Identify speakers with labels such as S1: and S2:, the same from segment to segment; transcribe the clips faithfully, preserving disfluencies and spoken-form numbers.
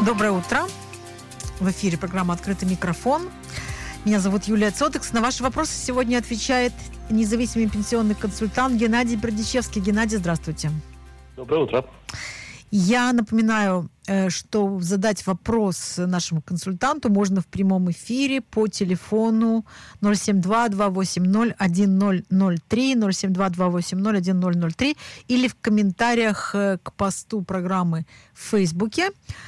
S1: Доброе утро. В эфире программа «Открытый микрофон». Меня зовут Юлия Цотекс. На ваши вопросы сегодня отвечает независимый пенсионный консультант Геннадий Бердичевский. Геннадий, здравствуйте.
S2: Доброе утро.
S1: Я напоминаю, что задать вопрос нашему консультанту можно в прямом эфире по телефону ноль семь два два восемь ноль один ноль ноль три, ноль семь два два восемь ноль один ноль ноль три или в комментариях к посту программы в Фейсбуке.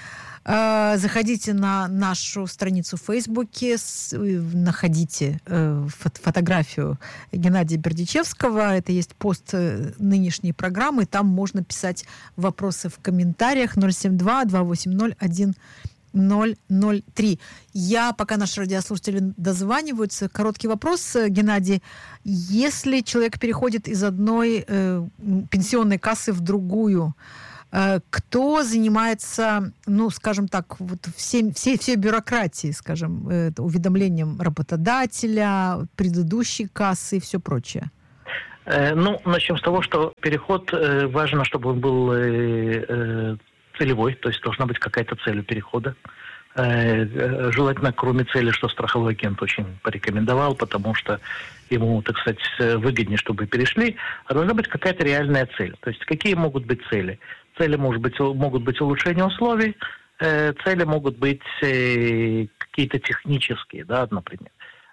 S1: Заходите на нашу страницу в Фейсбуке, находите фотографию Геннадия Бердичевского. Это есть пост нынешней программы. Там можно писать вопросы в комментариях ноль семь два два восемь ноль один ноль ноль три. Я, пока наши радиослушатели дозваниваются, короткий вопрос, Геннадий. Если человек переходит из одной э, пенсионной кассы в другую, кто занимается, ну, скажем так, вот всей, всей, всей бюрократией, скажем, уведомлением работодателя, предыдущей кассы и все прочее?
S2: Ну, начнем с того, что переход, важно, чтобы он был целевой, то есть должна быть какая-то цель у перехода. Желательно, кроме цели, что страховой агент очень порекомендовал, потому что ему, так сказать, выгоднее, чтобы перешли, а должна быть какая-то реальная цель. То есть какие могут быть цели? Цели может быть, могут быть улучшение условий, э, цели могут быть э, какие-то технические, да, например.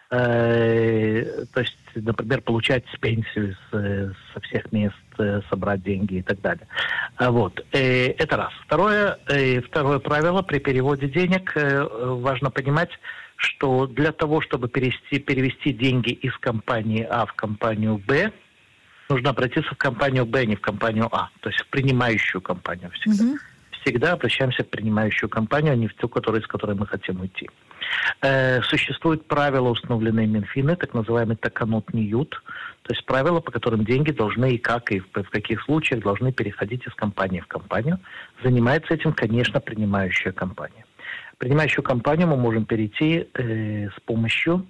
S2: Э, то есть, например, получать пенсию с, со всех мест, э, собрать деньги и так далее. А вот, э, это раз. Второе, э, второе правило при переводе денег э, важно понимать, что для того, чтобы перевести, перевести деньги из компании А в компанию Б, нужно обратиться в компанию Б, а не в компанию А, то есть в принимающую компанию всегда. Mm-hmm. Всегда обращаемся в принимающую компанию, а не в ту, которую, из которой мы хотим уйти. Э, существуют правила, установленные Минфином, так называемый таканот ниют, то есть правила, по которым деньги должны и как, и в, в каких случаях должны переходить из компании в компанию. Занимается этим, конечно, принимающая компания. Принимающую компанию мы можем перейти э, с помощью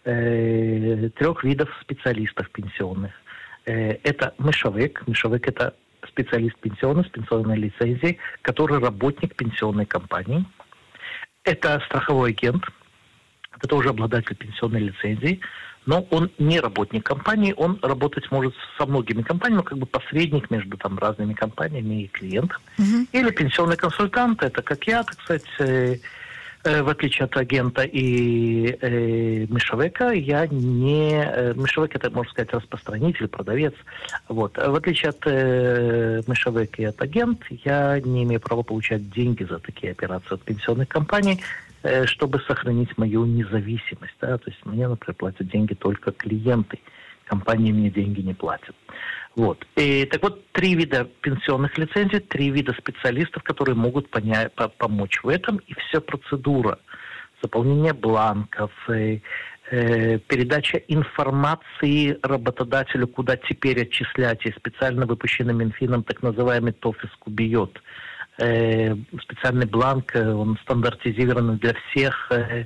S2: э, трех видов специалистов пенсионных. Это мышовик. Мышовик – это специалист пенсионный с пенсионной лицензией, который работник пенсионной компании. Это страховой агент. Это тоже обладатель пенсионной лицензии. Но он не работник компании, он работать может со многими компаниями, как бы посредник между там разными компаниями и клиентом. Mm-hmm. Или пенсионный консультант, это как я, так сказать, в отличие от агента и э, мышовика, я не... Э, мышовик — это, можно сказать, распространитель, продавец. Вот. В отличие от э, мышовика и от агента, я не имею права получать деньги за такие операции от пенсионных компаний, э, чтобы сохранить мою независимость. Да? То есть мне, например, платят деньги только клиенты. Компании мне деньги не платят. Вот. И, так вот, три вида пенсионных лицензий, три вида специалистов, которые могут поня- по- помочь в этом, и вся процедура заполнения бланков, э, э, передача информации работодателю, куда теперь отчислять, и специально выпущенный Минфином так называемый ТОФИС Кубиот. Э, специальный бланк, он стандартизированный для всех э,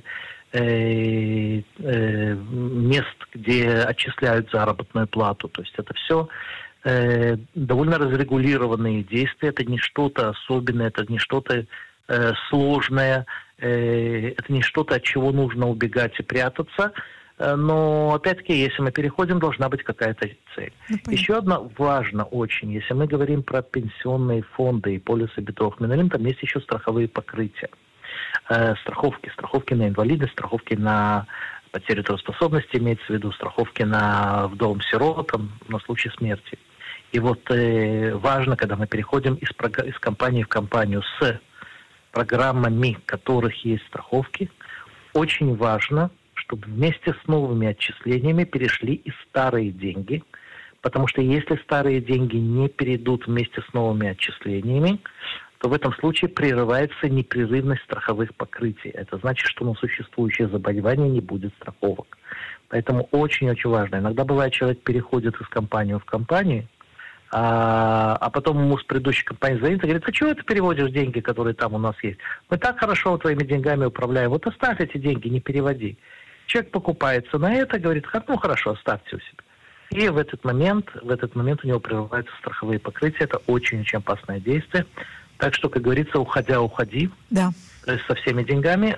S2: Э, э, мест, где отчисляют заработную плату. То есть это все э, довольно разрегулированные действия. Это не что-то особенное, это не что-то э, сложное, э, это не что-то, от чего нужно убегать и прятаться. Э, но, опять-таки, если мы переходим, должна быть какая-то цель. Ну, еще одно важно очень, если мы говорим про пенсионные фонды и полисы Битох Миналим, там есть еще страховые покрытия. Страховки, страховки на инвалидность, страховки на потерю трудоспособности, имеется в виду страховки на вдовам сиротам, на случай смерти. И вот э, важно, когда мы переходим из, из компании в компанию с программами, в которых есть страховки, очень важно, чтобы вместе с новыми отчислениями перешли и старые деньги, потому что если старые деньги не перейдут вместе с новыми отчислениями, то в этом случае прерывается непрерывность страховых покрытий. Это значит, что на существующее заболевание не будет страховок. Поэтому очень-очень важно. Иногда бывает, человек переходит из компании в компанию, а, а потом ему с предыдущей компании звонит и говорит: а чего ты переводишь деньги, которые там у нас есть? Мы так хорошо твоими деньгами управляем. Вот оставь эти деньги, не переводи. Человек покупается на это, говорит: ну хорошо, оставьте у себя. И в этот момент, в этот момент у него прерываются страховые покрытия. Это очень-очень опасное действие. Так что, как говорится, уходя, уходи.
S1: Да.
S2: то есть со всеми деньгами,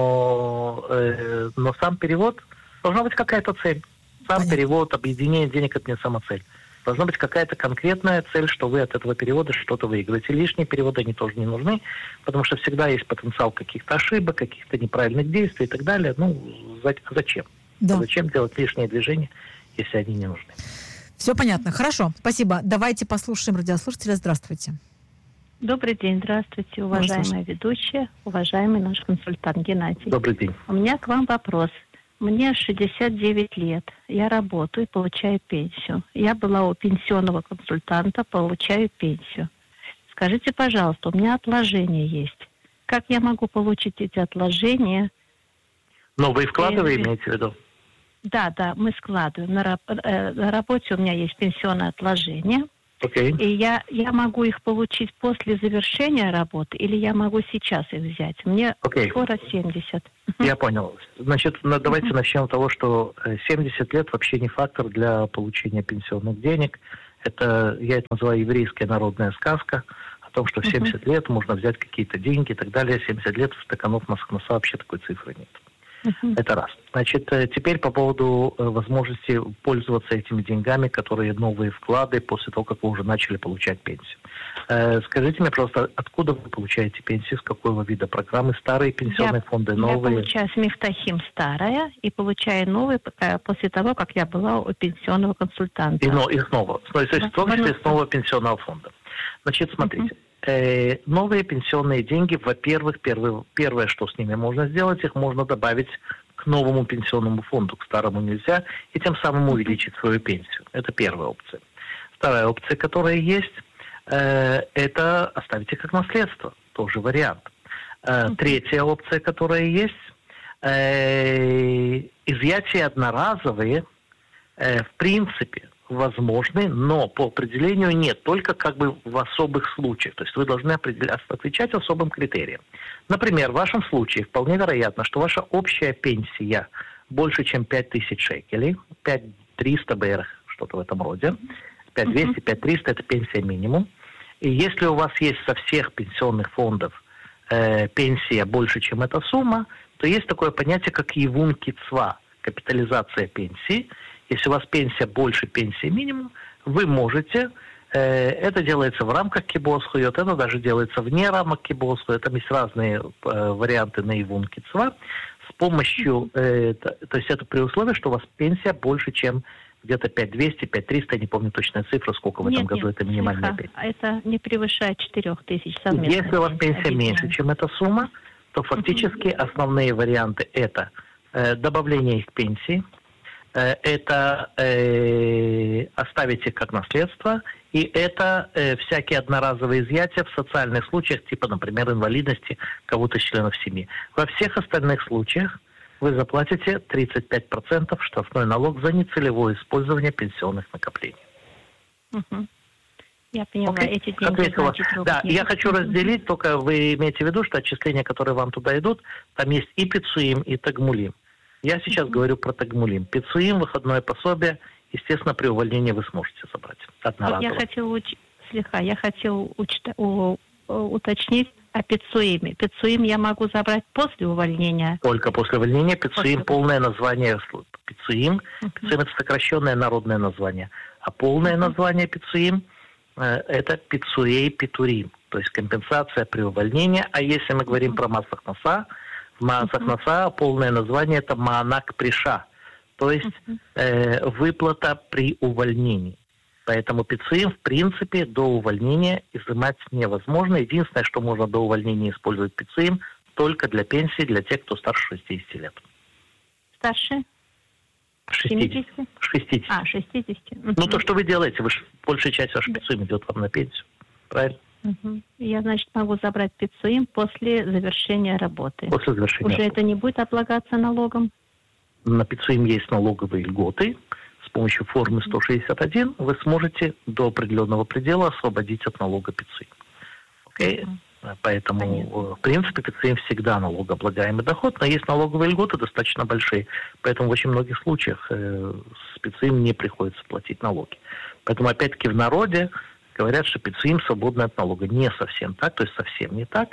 S2: но, э, но сам перевод, должна быть какая-то цель. Сам
S1: Понятно.
S2: перевод, объединение денег – это не сама цель. Должна быть какая-то конкретная цель, что вы от этого перевода что-то выиграете. Лишние переводы, они тоже не нужны, потому что всегда есть потенциал каких-то ошибок, каких-то неправильных действий и так далее. Ну, за- зачем?
S1: Да.
S2: Зачем делать лишние движения, если они не нужны?
S1: Все понятно. Хорошо, спасибо. Давайте послушаем радиослушателя. Здравствуйте.
S3: Добрый день, здравствуйте, уважаемая ведущая, уважаемый наш консультант Геннадий.
S2: Добрый день.
S3: У меня к вам вопрос. Мне шестьдесят девять лет, я работаю, получаю пенсию. Я была у пенсионного консультанта, получаю пенсию. Скажите, пожалуйста, у меня отложения есть. Как я могу получить эти отложения?
S2: Но вы вклады вы
S3: Э,
S2: имеете в виду?
S3: Да, да, мы складываем. На, раб- э, на работе у меня есть пенсионное отложение.
S2: Окей.
S3: И я, я могу их получить после завершения работы, или я могу сейчас их взять? Мне
S2: Окей.
S3: скоро семьдесят.
S2: Я понял. Значит, на- давайте начнем с того, что э, семьдесят лет вообще не фактор для получения пенсионных денег. Это, я это называю, еврейская народная сказка о том, что в семьдесят лет можно взять какие-то деньги и так далее. семьдесят лет в стаканов Москва вообще такой цифры нет. Это раз. Значит, э, теперь по поводу э, возможности пользоваться этими деньгами, которые новые вклады после того, как вы уже начали получать пенсию. Э, Скажите мне просто, откуда вы получаете пенсию, с какого вида программы? Старые пенсионные
S3: Я,
S2: фонды,
S3: я
S2: новые?
S3: получаю с Мифтахим старая и получаю новые пока- после того, как я была у пенсионного консультанта.
S2: И, но, и снова. То есть, в том числе
S3: Да.
S2: с нового пенсионного фонда. Значит, смотрите. Э, новые пенсионные деньги, во-первых, первое, первое, что с ними можно сделать, их можно добавить к новому пенсионному фонду, к старому нельзя, и тем самым увеличить свою пенсию. Это первая опция. Вторая опция, которая есть, э, это оставить их как наследство. Тоже вариант. Э, третья опция, которая есть, э, изъятия одноразовые, э, в принципе, возможны, но по определению нет, только как бы в особых случаях. То есть вы должны определя- отвечать особым критериям. Например, в вашем случае вполне вероятно, что ваша общая пенсия больше, чем пять тысяч шекелей, пять триста БР, что-то в этом роде. пять двести, пять триста – это пенсия минимум. И если у вас есть со всех пенсионных фондов э, пенсия больше, чем эта сумма, то есть такое понятие, как евун кицва, капитализация пенсии. Если у вас пенсия больше пенсии минимум, вы можете, э, это делается в рамках кибосхуйот, это даже делается вне рамок кибосхуйот, там есть разные э, варианты на евун кицва, с помощью, э, то, то есть это при условии, что у вас пенсия больше, чем где-то пять двести, пять триста, я не помню точную цифру, сколько в этом
S3: Нет,
S2: году
S3: нет,
S2: это минимальная
S3: слегка.
S2: пенсия.
S3: Это не превышает четырех тысяч совместно.
S2: Если у вас пенсия меньше, чем эта сумма, то фактически основные варианты это э, добавление их к пенсии, э, это э, оставить их как наследство, и это э, всякие одноразовые изъятия в социальных случаях, типа, например, инвалидности кого-то из членов семьи. Во всех остальных случаях вы заплатите тридцать пять процентов штрафной налог за нецелевое использование пенсионных накоплений.
S3: Угу. Я поняла,
S2: Окей.
S3: эти деньги,
S2: Ответила.
S3: значит,
S2: Да,
S3: не
S2: я
S3: будут.
S2: хочу разделить, только вы имеете в виду, что отчисления, которые вам туда идут, там есть и пицуим, и тагмулим. Я сейчас
S3: Мгм.
S2: говорю про тагмулим. Пицуим, выходное пособие, естественно, при увольнении вы сможете забрать
S3: Вот я
S2: одноразово.
S3: хотела уч... слегка, я хотела учта- у- у- уточнить о пицуиме. Пицуим я могу забрать после увольнения.
S2: Только после увольнения. Пицуим,
S3: После.
S2: полное название пицуим. Пицуим – это сокращенное народное название. А полное название пицуим э, – это пицуей питурим, то есть компенсация при увольнении. А если мы говорим про массах носа, в массах носа полное название – это маанак приша, то есть э, выплата при увольнении. Поэтому пицуим, в принципе, до увольнения изымать невозможно. Единственное, что можно до увольнения использовать пицуим, только для пенсии, для тех, кто старше шестидесяти лет.
S3: Старше?
S2: шестидесяти.
S3: семидесяти?
S2: шестидесяти.
S3: А, шестидесяти.
S2: Ну, то, что вы делаете, вы ж, большая часть вашей пицуим идет вам на пенсию. Правильно?
S3: Мгм. Я, значит, могу забрать пицуим после завершения работы.
S2: После завершения.
S3: Уже это не будет облагаться налогом?
S2: На пицуим есть налоговые льготы. С помощью формы сто шестьдесят один вы сможете до определенного предела освободить от налога пицуим. Окей?
S3: Мгм.
S2: Поэтому,
S3: Понятно.
S2: в принципе, пицуим всегда налогооблагаемый доход, но есть налоговые льготы достаточно большие. Поэтому в очень многих случаях э, с пицуим не приходится платить налоги. Поэтому, опять-таки, в народе говорят, что пицуим свободны от налога. Не совсем так, то есть совсем не так.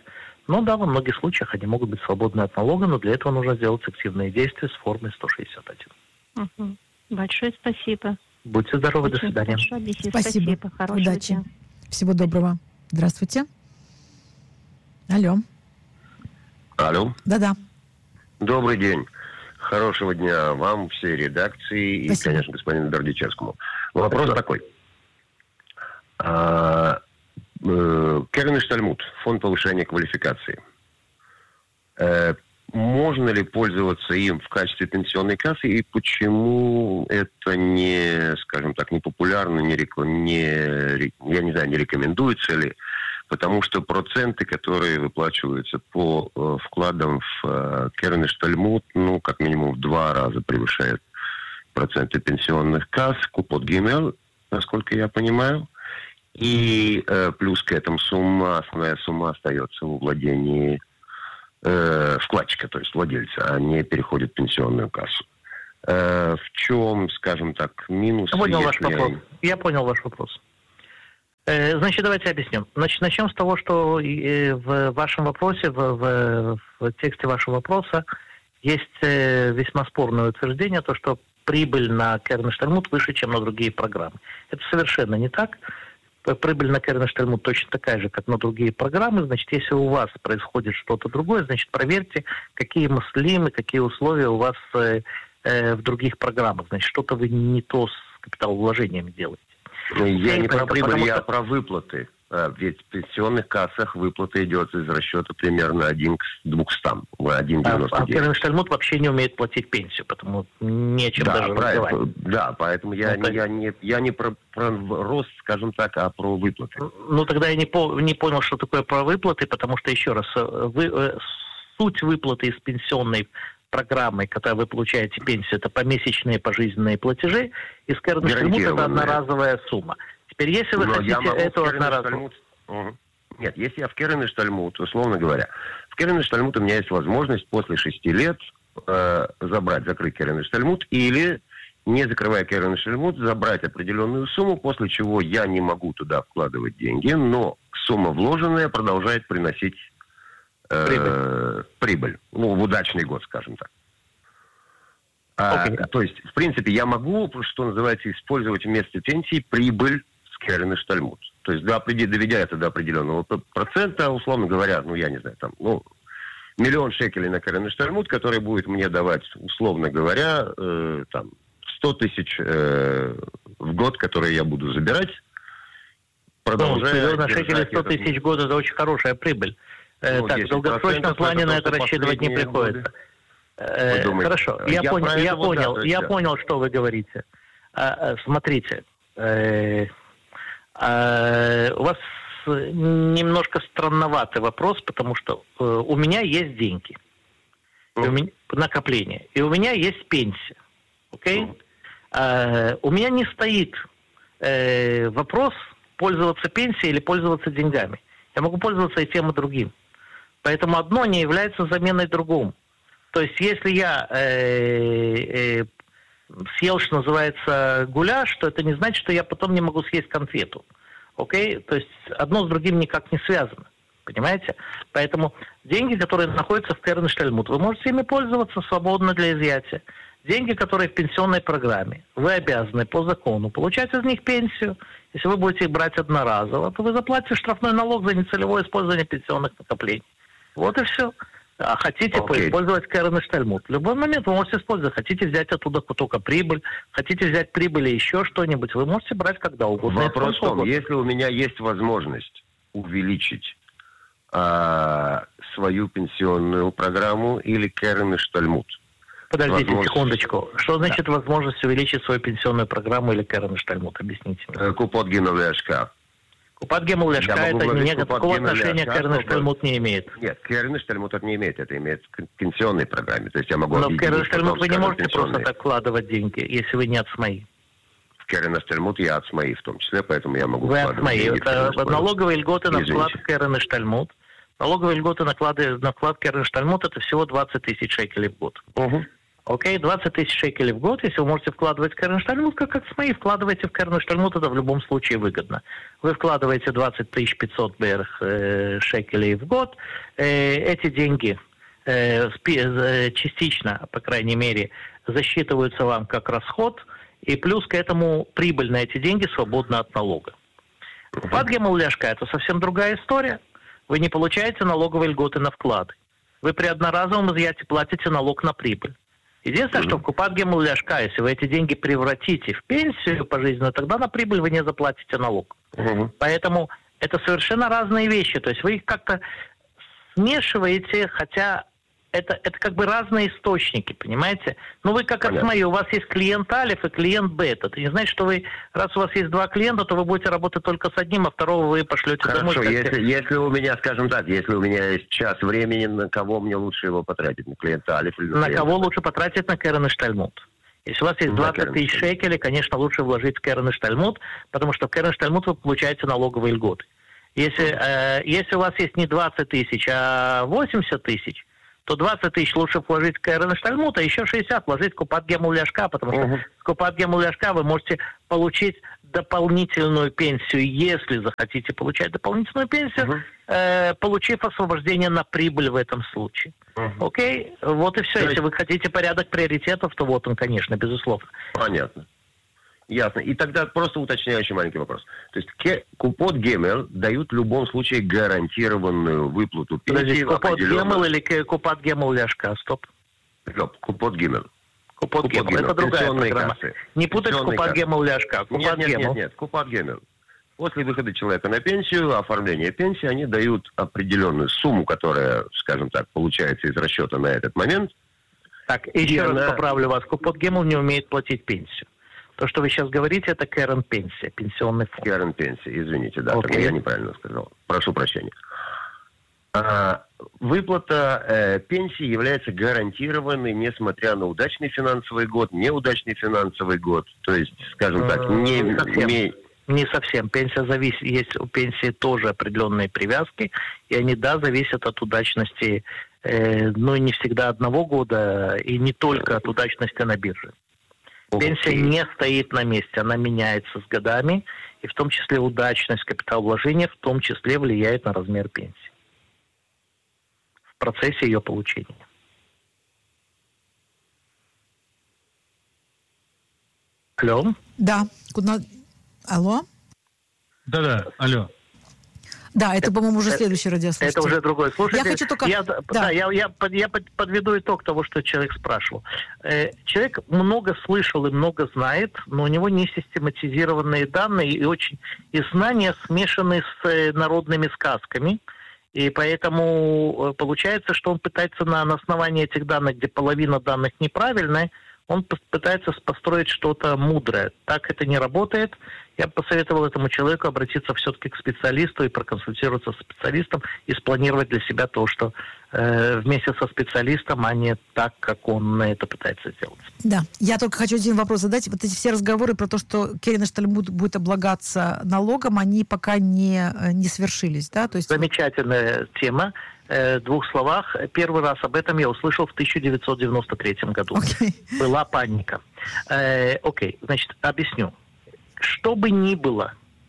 S2: Ну да, во многих случаях они могут быть свободны от налога, но для этого нужно сделать активные действия с формой сто шестьдесят один.
S3: Угу. Большое спасибо.
S2: Будьте здоровы,
S3: Очень
S2: до свидания.
S3: Спасибо.
S1: Спасибо.
S3: Хорошего
S1: Удачи.
S3: дня.
S1: Всего доброго. Здравствуйте. Алло.
S4: Алло.
S1: Да-да.
S4: Добрый день. Хорошего дня вам, всей редакции.
S1: Спасибо.
S4: И, конечно, господину Бердичевскому. Вопрос
S2: Спасибо.
S4: такой. А, э, Керен и Штальмут, фонд повышения квалификации. Э, можно ли пользоваться им в качестве пенсионной кассы? И почему это не, скажем так, не популярно, не, рекла- не, я не знаю, не рекомендуется ли? Потому что проценты, которые выплачиваются по э, вкладам в э, Керен и Штальмут, ну, как минимум в два раза превышают проценты пенсионных касс, Купот Гимел, насколько я понимаю. И э, плюс к этому сумма, основная сумма остается во владении э, вкладчика, то есть владельца, а не переходит в пенсионную кассу. Э, в чем, скажем так, минус?
S2: Я понял ваш
S4: если-
S2: вопрос. Я понял ваш вопрос. Э, Значит, давайте объясним. Значит, начнем с того, что э, в вашем вопросе, в, в- в тексте вашего вопроса есть э, весьма спорное утверждение, то, что прибыль на Керен и Штальмут выше, чем на другие программы. Это совершенно не так. Прибыль на Керен и Штальмут точно такая же, как на другие программы. Значит, если у вас происходит что-то другое, значит, проверьте, какие маслимы, какие условия у вас э, э, в других программах. Значит, что-то вы не то с капиталовложениями делаете.
S4: Ну, я не про
S2: Потому
S4: прибыль,
S2: что-
S4: я про выплаты. А, Ведь в пенсионных кассах выплата идет из расчета примерно один к двухстам, один
S2: А,
S4: девяносто
S2: а
S4: девять.
S2: Керен и Штальмут вообще не умеет платить пенсию, потому нечем
S4: Да,
S2: даже
S4: правильно.
S2: разговаривать.
S4: Да, поэтому я,
S2: Ну, то-
S4: я, не, я не про, про рост, скажем так, а про выплаты.
S2: Ну, тогда я не, по- не понял, что такое про выплаты, потому что, еще раз, э, вы, э, суть выплаты из пенсионной программы, когда вы получаете пенсию, это помесячные пожизненные платежи, из Керен и Штальмут это
S4: Гарантированные.
S2: одноразовая сумма. Теперь, если вы
S4: Но
S2: хотите
S4: я могу в
S2: эту
S4: Керен и
S2: одноразовую...
S4: Штальмут- Мгм. Нет, если я в Керен и Штальмут, условно говоря, в Керен и Штальмут у меня есть возможность после шести лет э, забрать, закрыть Керен и Штальмут, или, не закрывая Керен и Штальмут, забрать определенную сумму, после чего я не могу туда вкладывать деньги, но сумма вложенная продолжает приносить э,
S2: Прибыль.
S4: прибыль. Ну, в удачный год, скажем так. А,
S2: Окей.
S4: то есть, в принципе, я могу, что называется, использовать вместо пенсии прибыль с Керен и Штальмут. То есть, до, определ- доведя это до определенного п- процента, условно говоря, ну, я не знаю, там, ну, миллион шекелей на Керен и Штальмут, который будет мне давать, условно говоря, э, там, сто тысяч э, в год, которые я буду забирать,
S2: Ну,
S4: продолжая
S2: миллион на
S4: держать
S2: шекелей сто
S4: этот-
S2: тысяч в год, это очень хорошая прибыль. Э,
S4: Ну,
S2: так, в
S4: десять
S2: долгосрочном
S4: процентов
S2: плане
S4: это
S2: на
S4: то,
S2: это
S4: что
S2: рассчитывать не
S4: последние
S2: приходится.
S4: годы.
S2: Э,
S4: Вы думаете?
S2: Хорошо, я
S4: Я
S2: понял,
S4: про
S2: я
S4: это вот, да,
S2: понял,
S4: то есть,
S2: я
S4: да.
S2: понял, что вы говорите. А, а, смотрите, э, а, у вас э, немножко странноватый вопрос, потому что э, у меня есть деньги, и у меня, накопление, и у меня есть пенсия, окей?
S4: Мгм.
S2: А, у меня не стоит э, вопрос пользоваться пенсией или пользоваться деньгами. Я могу пользоваться и тем, и другим. Поэтому одно не является заменой другому. То есть, если я э, э, съел, что называется, гуляш, то это не значит, что я потом не могу съесть конфету. Окей? То есть, одно с другим никак не связано. Понимаете? Поэтому деньги, которые находятся в Керен и Штальмут, вы можете ими пользоваться свободно для изъятия. Деньги, которые в пенсионной программе, вы обязаны по закону получать из них пенсию. Если вы будете их брать одноразово, то вы заплатите штрафной налог за нецелевое использование пенсионных накоплений. Вот и все. А хотите
S4: Окей.
S2: поиспользовать Керен и Штальмут, в любой момент вы можете использовать. Хотите взять оттуда только прибыль, хотите взять прибыль или еще что-нибудь, вы можете брать когда угодно.
S4: Вопрос в
S2: сколько
S4: том,
S2: угодно.
S4: если у меня есть возможность увеличить а, свою пенсионную программу или Керен и Штальмут.
S2: Подождите
S4: возможность-
S2: секундочку. Что значит возможность увеличить свою пенсионную программу или Керен и Штальмут? Объясните мне.
S4: Э, Купот Гимнавляшка.
S2: Купат Гемл Ляшка
S4: Я могу
S2: это
S4: вложить
S2: не,
S4: Купат
S2: никакого
S4: Гемл
S2: отношения к
S4: Ляшка,
S2: Керен и
S4: чтобы-
S2: Штальмут не имеет.
S4: Нет, Керен и Штальмут это не имеет, это имеет к пенсионной программе. То есть я могу
S2: Но в
S4: объединить
S2: Керен и
S4: потом,
S2: Штальмут вы не
S4: скажем,
S2: можете просто
S4: пенсионные.
S2: так вкладывать деньги, если вы не от СМАИ.
S4: В Керен и Штальмут я от СМАИ в том числе, поэтому я могу
S2: Вы от
S4: вкладывать
S2: СМАИ.
S4: деньги в Керен и
S2: Это
S4: Штальмут.
S2: налоговые льготы на вклад
S4: Извините.
S2: в Керен и Штальмут. Налоговые льготы на вклады на вклад Керен и Штальмут это всего двадцать тысяч шекелей в год.
S4: Мгм.
S2: Окей, двадцать тысяч шекелей в год, если вы можете вкладывать в Керенштальмут, как, как с моей, вкладываете в Керенштальмут, это в любом случае выгодно. Вы вкладываете двадцать тысяч пятьсот вверх, э, шекелей в год, э, эти деньги э, спи, частично, по крайней мере, засчитываются вам как расход, и плюс к этому прибыль на эти деньги свободна от налога. Купат гемел ляшка – это совсем другая история. Вы не получаете налоговые льготы на вклады. Вы при одноразовом изъятии платите налог на прибыль. Единственное, mm-hmm. что в Купат гемел ляшка, если вы эти деньги превратите в пенсию пожизненную, тогда на прибыль вы не заплатите налог. Mm-hmm. Поэтому это совершенно разные вещи. То есть вы их как-то смешиваете, хотя это, это как бы разные источники, понимаете? Ну вы как от моей, у вас есть клиент Алиф и клиент Бета. Это не значит, что вы, раз у вас есть два клиента, то вы будете работать только с одним, а второго вы пошлете
S4: Хорошо,
S2: домой.
S4: Если, если у меня, скажем так, если у меня есть час времени, на кого мне лучше его потратить? На клиента Алиф или на,
S2: на
S4: клиента
S2: кого
S4: Бета?
S2: лучше потратить? На Керенштальмут. Если у вас есть двадцать тысяч шекелей, конечно, лучше вложить в Керенштальмут, потому что в Керенштальмут вы получаете налоговые льготы. Если, э, если у вас есть не двадцать тысяч, а восемьдесят тысяч, то двадцать тысяч лучше вложить в Керенштальмут, а еще шестьдесят вложить в Купат гемел ляшка, потому что uh-huh. с Купат гемел ляшка вы можете получить дополнительную пенсию, если захотите получать дополнительную пенсию, uh-huh. э, получив освобождение на прибыль в этом случае. Uh-huh. Окей? Вот и все. То Если есть... вы хотите порядок приоритетов, то вот он, конечно, безусловно.
S4: Понятно. Ясно. И тогда просто уточняющий маленький вопрос. То есть Купот гемел дают в любом случае гарантированную выплату пенсии.
S2: Купот гемел или Купат гемел ляшка? Стоп.
S4: Купот гемел.
S2: Купот гемел. Это другая программа. Кассы. Не путать с Купат гемел ляшка.
S4: Нет, нет, нет, нет. Купат гемел. После выхода человека на пенсию, оформления пенсии, они дают определенную сумму, которая, скажем так, получается из расчета на этот момент.
S2: Так, еще раз она... поправлю вас. Купот гемел не умеет платить пенсию. То, что вы сейчас говорите, это Керен пенсия, пенсионный фонд.
S4: Керен пенсия, извините, да,
S2: okay.
S4: я неправильно сказал. Прошу прощения. А, выплата э, пенсии является гарантированной, несмотря на удачный финансовый год, неудачный финансовый год. То есть, скажем так, не...
S2: Не совсем.
S4: Не,
S2: не совсем. Пенсия зависит, есть у пенсии тоже определенные привязки, и они, да, зависят от удачности, э, но не всегда одного года, и не только от удачности на бирже. Пенсия okay. не стоит на месте, она меняется с годами, и в том числе удачность капиталовложения в том числе влияет на размер пенсии в процессе ее получения. Алло?
S1: Да, куда? Алло?
S5: Да-да, алло.
S1: Да, это, по-моему, уже следующий радиослушатель.
S2: Это уже другой слушатель.
S1: Я хочу только...
S2: Я,
S1: да.
S2: Да, я, я, я подведу итог того, что человек спрашивал. Человек много слышал и много знает, но у него не систематизированные данные и очень и знания смешаны с народными сказками. И поэтому получается, что он пытается на, на основании этих данных, где половина данных неправильная, он пытается построить что-то мудрое. Так это не работает. Я бы посоветовал этому человеку обратиться все-таки к специалисту и проконсультироваться с специалистом и спланировать для себя то, что э, вместе со специалистом, а не так, как он это пытается сделать.
S1: Да, я только хочу один вопрос задать. Вот эти все разговоры про то, что Керенштальмут будет облагаться налогом, они пока не, не свершились, да? То есть...
S2: Замечательная тема. В двух словах. Первый раз об этом я услышал в тысяча девятьсот девяносто третьем году. Okay. Была паника. Э, окей, значит, объясню. Что бы ни было,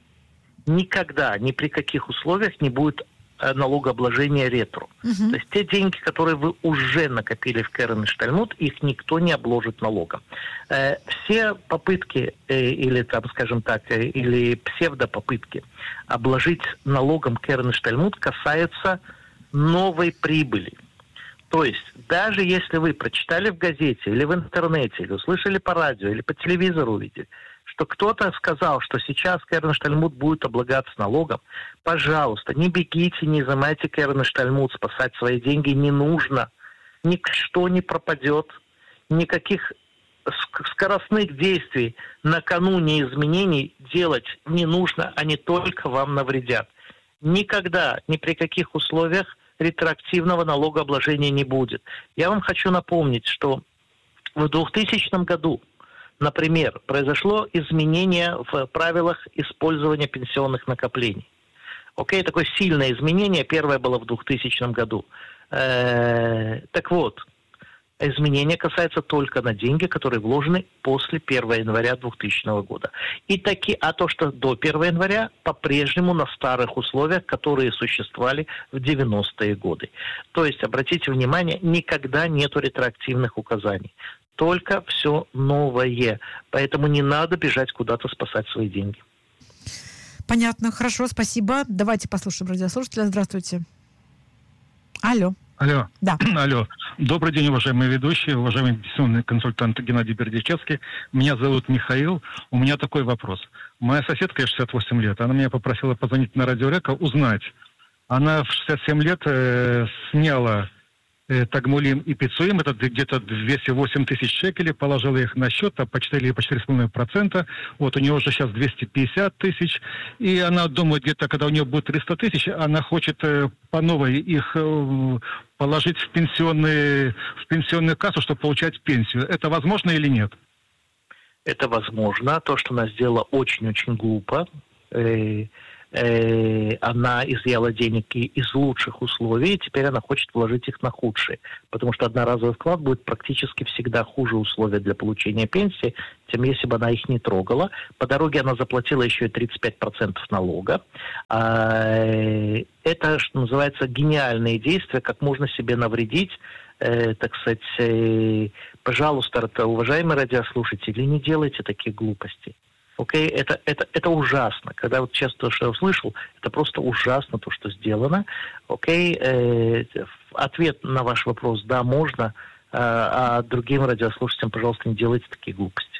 S2: никогда, ни при каких условиях не будет налогообложения ретро. Uh-huh. То есть те деньги, которые вы уже накопили в Керенштальмут, их никто не обложит налогом. Э, все попытки, э, или там, скажем так, э, или псевдопопытки обложить налогом Керенштальмут касаются новой прибыли. То есть, даже если вы прочитали в газете, или в интернете, или услышали по радио, или по телевизору увидели, что кто-то сказал, что сейчас Керенштальмут будет облагаться налогом, пожалуйста, не бегите, не изымайте Керенштальмут, спасать свои деньги не нужно. Ничто не пропадет, никаких скоростных действий накануне изменений делать не нужно, они только вам навредят. Никогда, ни при каких условиях ретроактивного налогообложения не будет. Я вам хочу напомнить, что в двухтысячном году, например, произошло изменение в правилах использования пенсионных накоплений. Окей, такое сильное изменение. Первое было в двухтысячном году. Э-э- так вот, Изменения касаются только на деньги, которые вложены после первого января двухтысячного года. И таки, а то, что до первого января, по-прежнему на старых условиях, которые существовали в девяностые годы. То есть, обратите внимание, никогда нету ретроактивных указаний. Только все новое. Поэтому не надо бежать куда-то спасать свои деньги.
S1: Понятно, хорошо, спасибо. Давайте послушаем радиослушателя. Здравствуйте. Алло.
S5: Алло.
S1: Да.
S5: Алло. Добрый день, уважаемые ведущие, уважаемый пенсионный консультант Геннадий Бердичевский. Меня зовут Михаил. У меня такой вопрос. Моя соседка, ей шестьдесят восемь лет, она меня попросила позвонить на Радио Река, узнать. Она в шестьдесят семь лет э, сняла э, Тагмулим и Пицуим, это где-то двести восемь тысяч шекелей, положила их на счет, а почти по четыре с половиной процента. Вот у нее уже сейчас двести пятьдесят тысяч. И она думает, где-то, когда у нее будет триста тысяч, она хочет э, по новой их э, положить в, пенсионные, в пенсионную кассу, чтобы получать пенсию. Это возможно или нет?
S2: Это возможно. То, что она сделала, очень-очень глупо. Э, э, она изъяла денег из лучших условий, и теперь она хочет вложить их на худшие. Потому что одноразовый вклад будет практически всегда хуже условия для получения пенсии, чем если бы она их не трогала. По дороге она заплатила еще и тридцать пять процентов налога. А, это, что называется, гениальные действия, как можно себе навредить. Э, так сказать, э, пожалуйста, уважаемые радиослушатели, не делайте таких глупостей. Окей, okay? это, это, это ужасно. Когда вот сейчас то, что я услышал, это просто ужасно то, что сделано. Окей, okay? э, ответ на ваш вопрос, да, можно, э, а другим радиослушателям, пожалуйста, не делайте такие глупости.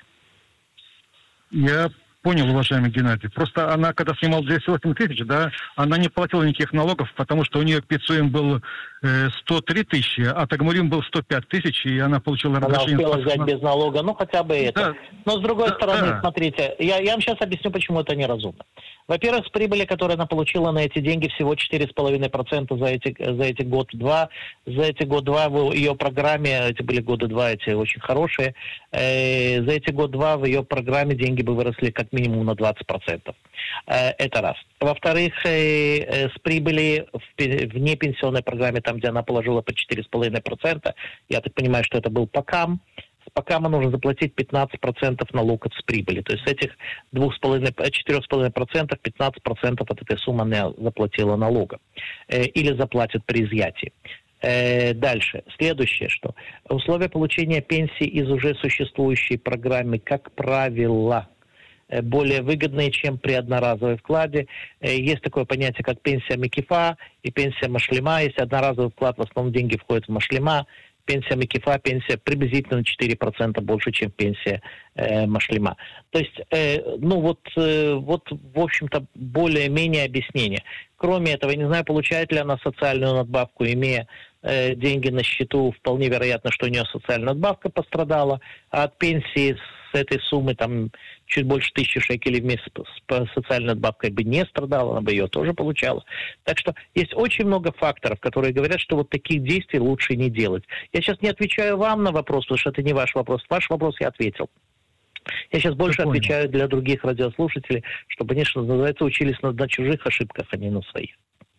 S5: Я понял, уважаемый Геннадий. Просто она, когда снимала двести восемь тысяч, да, она не платила никаких налогов, потому что у нее Пицуим был э, сто три тысячи, а Тагмулим был сто пять тысяч, и она получила разрешение.
S2: Она успела взять без налога, ну хотя бы это.
S5: Да.
S2: Но с другой
S5: Да,
S2: стороны,
S5: да.
S2: смотрите, я, я вам сейчас объясню, почему это неразумно. Во-первых, с прибыли, которую она получила на эти деньги, всего четыре с половиной процента за эти, за эти год-два. За эти год-два в ее программе, эти были года два, эти очень хорошие, э, за эти год-два в ее программе деньги бы выросли как минимум на двадцать процентов. Э, это раз. Во-вторых, э, э, с прибыли в, в непенсионной программе, там, где она положила по четыре с половиной процента, я так понимаю, что это был ПАКАМ, пока мы нужно заплатить пятнадцать процентов налог с прибыли. То есть с этих четыре с половиной процента пятнадцать процентов от этой суммы она заплатила налога. Э, или заплатит при изъятии. Э, дальше. Следующее, что условия получения пенсии из уже существующей программы, как правило, более выгодные, чем при одноразовом вкладе. Есть такое понятие, как пенсия Мекифа и пенсия Машлима. Если одноразовый вклад, в основном деньги входят в Машлима. Пенсия Мекифа, пенсия приблизительно на четыре процента больше, чем пенсия э, Машлима. То есть, э, ну вот, э, вот, в общем-то, более-менее объяснение. Кроме этого, я не знаю, получает ли она социальную надбавку, имея э, деньги на счету, вполне вероятно, что у нее социальная надбавка пострадала, а от пенсии с этой суммы там чуть больше тысячи шекелей в месяц с социальной надбавкой бы не страдала, она бы ее тоже получала. Так что есть очень много факторов, которые говорят, что вот таких действий лучше не делать. Я сейчас не отвечаю вам на вопрос, потому что это не ваш вопрос. Ваш вопрос я ответил. Я сейчас больше
S5: Я
S2: отвечаю
S5: понял.
S2: для других радиослушателей, чтобы они, что называется, учились на, на чужих ошибках, а не на своих.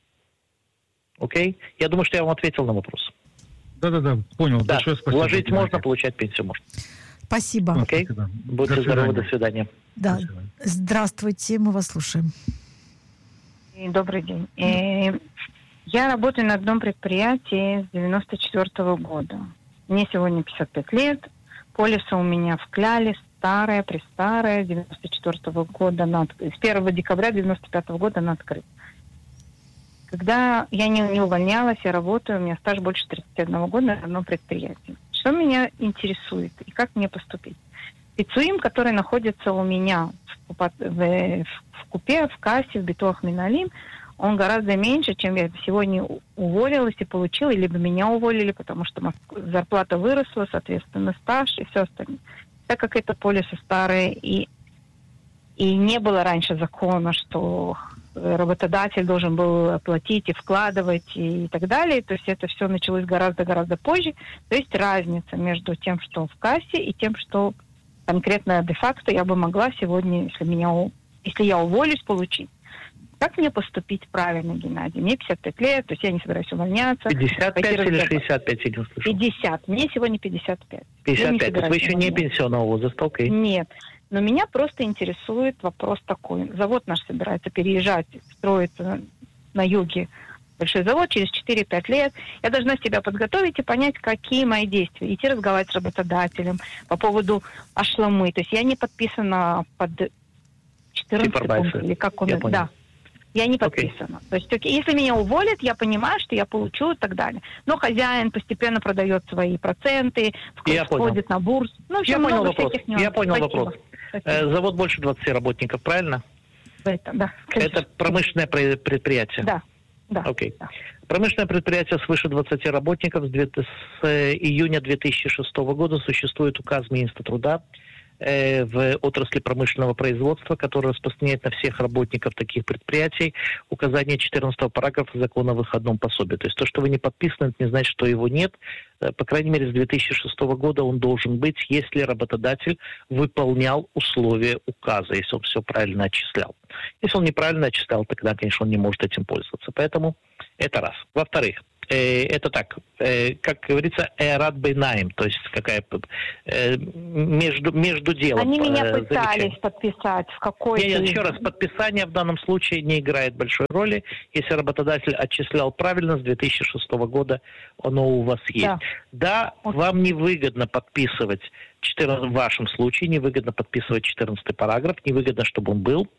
S2: Окей? Я думаю, что я вам ответил на вопрос.
S5: Да-да-да, понял.
S2: Да.
S5: Большое спасибо.
S2: Вложить
S5: Геннадий.
S2: можно, получать пенсию можно.
S1: Спасибо.
S2: Окей?
S5: Спасибо.
S2: Будьте
S5: До
S2: здоровы,
S5: свидания.
S2: до свидания.
S1: Да.
S5: До свидания.
S1: Здравствуйте, мы вас слушаем.
S6: Добрый день. Э, Я работаю на одном предприятии с девяносто четвёртого года. Мне сегодня пятьдесят пять лет. Полисы у меня вкляли, старая, престарая, девяносто четвёртого года, она отк- с первого декабря девяносто пятого года она открыта. Когда я не, не увольнялась, я работаю, у меня стаж больше тридцати одного года на одном предприятии. Что меня интересует и как мне поступить? Пицуим, который находится у меня в, купа- в, в купе, в кассе, в Битуах Миналим, он гораздо меньше, чем я сегодня у- уволилась и получила, либо меня уволили, потому что мос- зарплата выросла, соответственно, стаж и все остальное. Так как это полисы старые, и, и не было раньше закона, что работодатель должен был оплатить и вкладывать и так далее, то есть это все началось гораздо-гораздо позже. То есть разница между тем, что в кассе, и тем, что конкретно де-факто я бы могла сегодня, если, меня, у- если я уволюсь, получить. Как мне поступить правильно, Геннадий? Мне пятьдесят пять лет, то есть я не собираюсь увольняться.
S2: пятьдесят пять или шестьдесят пять, я не услышал?
S6: пятьдесят. Мне сегодня пятьдесят пять.
S2: пятьдесят пять. То есть вы еще не пенсионного возраста, окей.
S6: Нет. Но меня просто интересует вопрос такой. Завод наш собирается переезжать, строиться на юге. Большой завод через четыре-пять лет. Я должна себя подготовить и понять, какие мои действия. Идти разговаривать с работодателем по поводу ашламы. То есть я не подписана под четырнадцатый пункт, или как он... Да. Я не подписана. Okay. То есть, окей, если меня уволят, я понимаю, что я получу и так далее. Но хозяин постепенно продает свои проценты, входит на бурс. Ну, в общем,
S2: я понял вопрос. Я понял
S6: Спасибо.
S2: вопрос. Спасибо. Завод больше двадцати работников, правильно?
S6: Это, да. Конечно.
S2: Это промышленное предприятие?
S6: Да. Да.
S2: Окей.
S6: Да.
S2: Промышленное предприятие свыше двадцати работников. С июня две тысячи шестого года существует указ министра труда в отрасли промышленного производства, который распространяет на всех работников таких предприятий указание четырнадцатого параграфа закона о выходном пособии. То есть то, что вы не подписаны, это не значит, что его нет. По крайней мере, с две тысячи шестого года он должен быть, если работодатель выполнял условия указа, если он все правильно отчислял. Если он неправильно отчислял, тогда, конечно, он не может этим пользоваться. Поэтому это раз. Во-вторых, это так, как говорится, эрат бейнаим, то есть какая между, между делом.
S6: Они меня пытались подписать в какой-то...
S2: Нет, нет, еще раз, подписание в данном случае не играет большой роли. Если работодатель отчислял правильно, с две тысячи шестого года оно у вас есть. Да, да вам невыгодно подписывать, четырнадцатый, в вашем случае невыгодно подписывать четырнадцатый параграф, невыгодно, чтобы он был.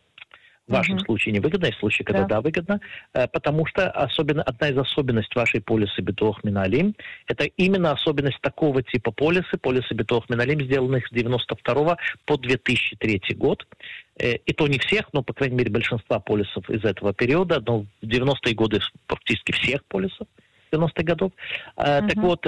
S2: В вашем uh-huh. случае невыгодно, есть случаи, когда да, да выгодно, потому что особенно, одна из особенностей вашей полисы Битуах Миналим, это именно особенность такого типа полисы, полисы Битуах Миналим, сделанных с девяносто второго по две тысячи третий год. И то не всех, но, по крайней мере, большинства полисов из этого периода, но в девяностые годы практически всех полисов девяностых годов. Uh-huh. Так вот,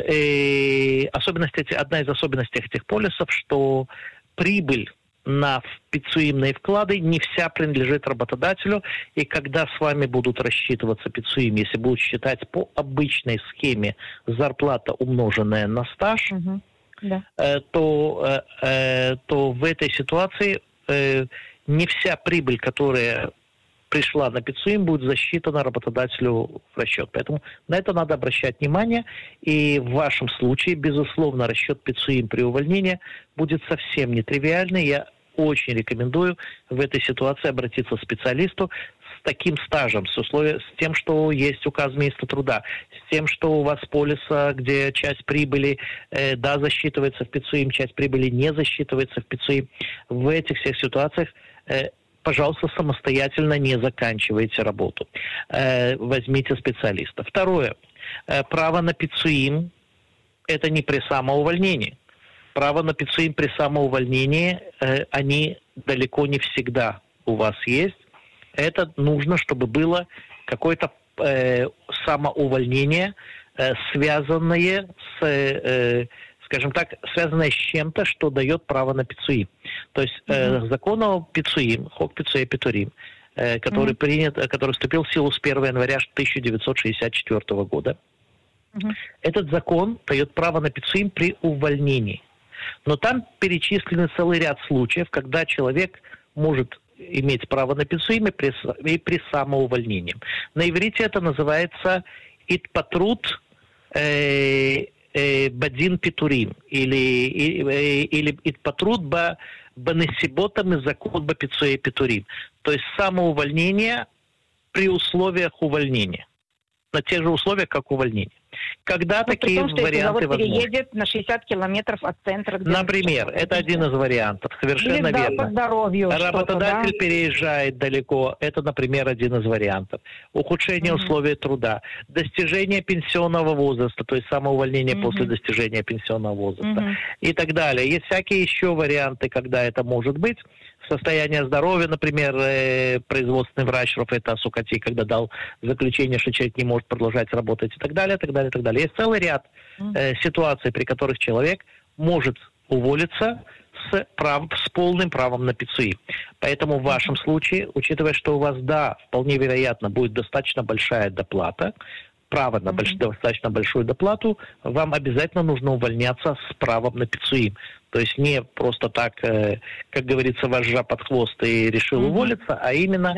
S2: э, особенность эти, одна из особенностей этих полисов, что прибыль на пиццуимные вклады не вся принадлежит работодателю, и когда с вами будут рассчитываться пиццуим, если будут считать по обычной схеме зарплата, умноженная на стаж, угу. да. э, то, э, то в этой ситуации э, не вся прибыль, которая пришла на пиццуим, будет засчитана работодателю в расчет. Поэтому на это надо обращать внимание. И в вашем случае, безусловно, расчет пиццуим при увольнении будет совсем нетривиальный. Я очень рекомендую в этой ситуации обратиться к специалисту с таким стажем, с условием, с тем, что есть указ министра труда, с тем, что у вас полиса, где часть прибыли, э, да, засчитывается в пиццуим, часть прибыли не засчитывается в пиццуим. В этих всех ситуациях э, пожалуйста, самостоятельно не заканчивайте работу. Э, возьмите специалиста. Второе. Э, право на пиццуим – это не при самоувольнении. Право на пиццуим при самоувольнении, э, они далеко не всегда у вас есть. Это нужно, чтобы было какое-то э, самоувольнение, э, связанное с... Э, скажем так, связанное с чем-то, что дает право на пиццуим. То есть mm-hmm. э, закон о пиццуим, хок пиццуя питурим, э, который mm-hmm. принят, который вступил в силу с первого января тысяча девятьсот шестьдесят четвёртого года. Mm-hmm. Этот закон дает право на пиццуим при увольнении. Но там перечислены целый ряд случаев, когда человек может иметь право на пиццуим и при, и при самоувольнении. На иврите это называется итпатрут э, бадин питурим, или, или, или итпатрут ба банесиботам и закон ба пиццуя питурим. То есть самоувольнение при условиях увольнения. На тех же условиях, как увольнение. Когда ну, такие том, варианты возможны?
S6: Переедет на шестьдесят километров от центра.
S2: Например, это один из вариантов. Совершенно
S6: Или,
S2: верно.
S6: Да, по здоровью
S2: Работодатель
S6: да?
S2: переезжает далеко. Это, например, один из вариантов. Ухудшение mm-hmm. условий труда. Достижение пенсионного возраста, то есть самоувольнение mm-hmm. после достижения пенсионного возраста. Mm-hmm. И так далее. Есть всякие еще варианты, когда это может быть. Состояние здоровья, например, э, производственный врач Рафета Сукати, когда дал заключение, что человек не может продолжать работать и так далее, и так далее, и так далее. Есть целый ряд э, ситуаций, при которых человек может уволиться с, прав, с полным правом на пиццуим. Поэтому в вашем случае, учитывая, что у вас, да, вполне вероятно, будет достаточно большая доплата, право на больш... mm-hmm. достаточно большую доплату, вам обязательно нужно увольняться с правом на пиццуим. То есть не просто так, э, как говорится, вожжа под хвост и решил mm-hmm. уволиться, а именно yeah.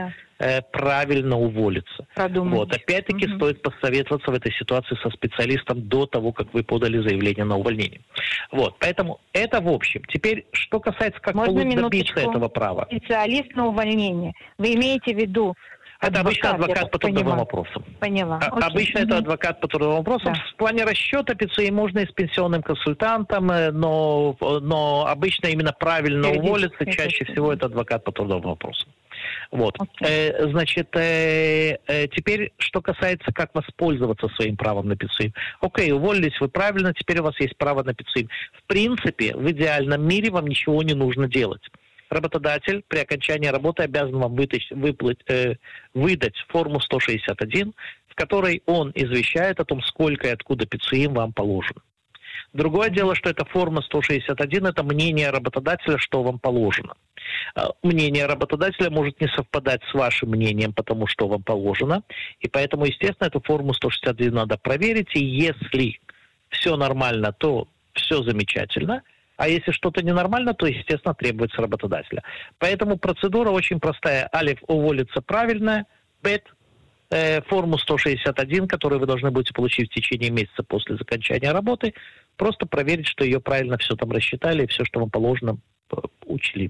S2: э, правильно уволиться.
S6: Продумать.
S2: Вот. Опять-таки
S6: Угу.
S2: стоит посоветоваться в этой ситуации со специалистом до того, как вы подали заявление на увольнение. Вот. Поэтому это в общем. Теперь, что касается, как
S6: Можно
S2: добиться
S6: минуточку?
S2: этого права.
S6: Специалист на увольнение. Вы имеете в виду
S2: Это обычно
S6: адвокат, я
S2: адвокат
S6: так
S2: по трудовым
S6: понимаю.
S2: вопросам.
S6: Поняла.
S2: А-
S6: Окей.
S2: Обычно
S6: Мгм.
S2: это адвокат по трудовым вопросам.
S6: Да.
S2: В плане расчета пиццы можно и с пенсионным консультантом, э, но, но обычно именно правильно
S6: Юридически,
S2: уволиться чаще
S6: точно.
S2: всего это адвокат по трудовым вопросам. Вот.
S6: Окей.
S2: Э, значит, э, э, теперь, что касается, как воспользоваться своим правом на пиццу. Окей, уволились вы правильно, теперь у вас есть право на пиццу. В принципе, в идеальном мире вам ничего не нужно делать. Работодатель при окончании работы обязан вам вытащ, выплать, э, выдать форму сто шестьдесят один, в которой он извещает о том, сколько и откуда пиццуим вам положено. Другое дело, что эта форма сто шестьдесят один – это мнение работодателя, что вам положено. А, Мнение работодателя может не совпадать с вашим мнением, потому что вам положено. И поэтому, естественно, эту форму сто шестьдесят один надо проверить. И если все нормально, то все замечательно. А если что-то ненормально, то, естественно, требуется работодателя. Поэтому процедура очень простая. Алиф, уволиться правильно. Бет, э, форму сто шестьдесят один, которую вы должны будете получить в течение месяца после окончания работы. Просто проверить, что ее правильно все там рассчитали, и все, что вам положено, п- учли.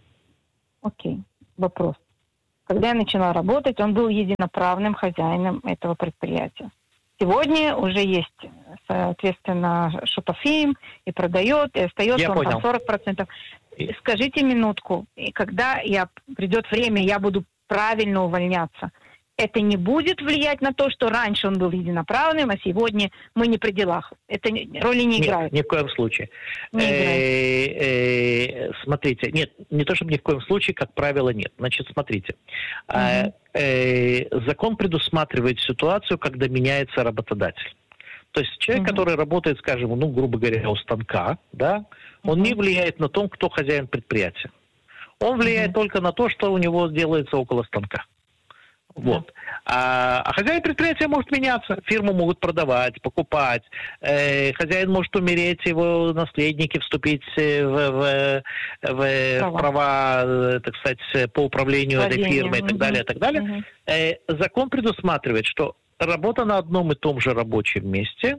S6: Окей. Вопрос. Когда я начала работать, он был единоправным хозяином этого предприятия. Сегодня уже есть, соответственно, шутофим и продает, и остается
S2: Я
S6: он
S2: понял.
S6: там сорок процентов.
S2: И-
S6: Скажите минутку, и когда я, придет время, я буду правильно увольняться, это не будет влиять на то, что раньше он был единоправным, а сегодня мы не при делах? Это не- роли не
S2: Нет,
S6: играет?
S2: ни в коем случае.
S6: Не играет.
S2: Э, э, Смотрите, нет, не то чтобы ни в коем случае, как правило, нет. Значит, смотрите. А,
S6: Мгм.
S2: э, Закон предусматривает ситуацию, когда меняется работодатель. То есть человек,
S6: Мгм.
S2: который работает, скажем, ну, грубо говоря, у станка, да, он не
S6: Мгм.
S2: влияет на то, кто хозяин предприятия. Он влияет
S6: Мгм.
S2: только на то, что у него делается около станка. Вот. А, а хозяин предприятия может меняться. Фирму могут продавать, покупать. Э, хозяин может умереть, его наследники вступить э, в, в, в
S6: Права.
S2: права, э, так сказать, по управлению этой
S6: Владение.
S2: фирмой и так
S6: Мгм.
S2: далее, и так далее.
S6: Мгм.
S2: Э, закон предусматривает, что работа на одном и том же рабочем месте,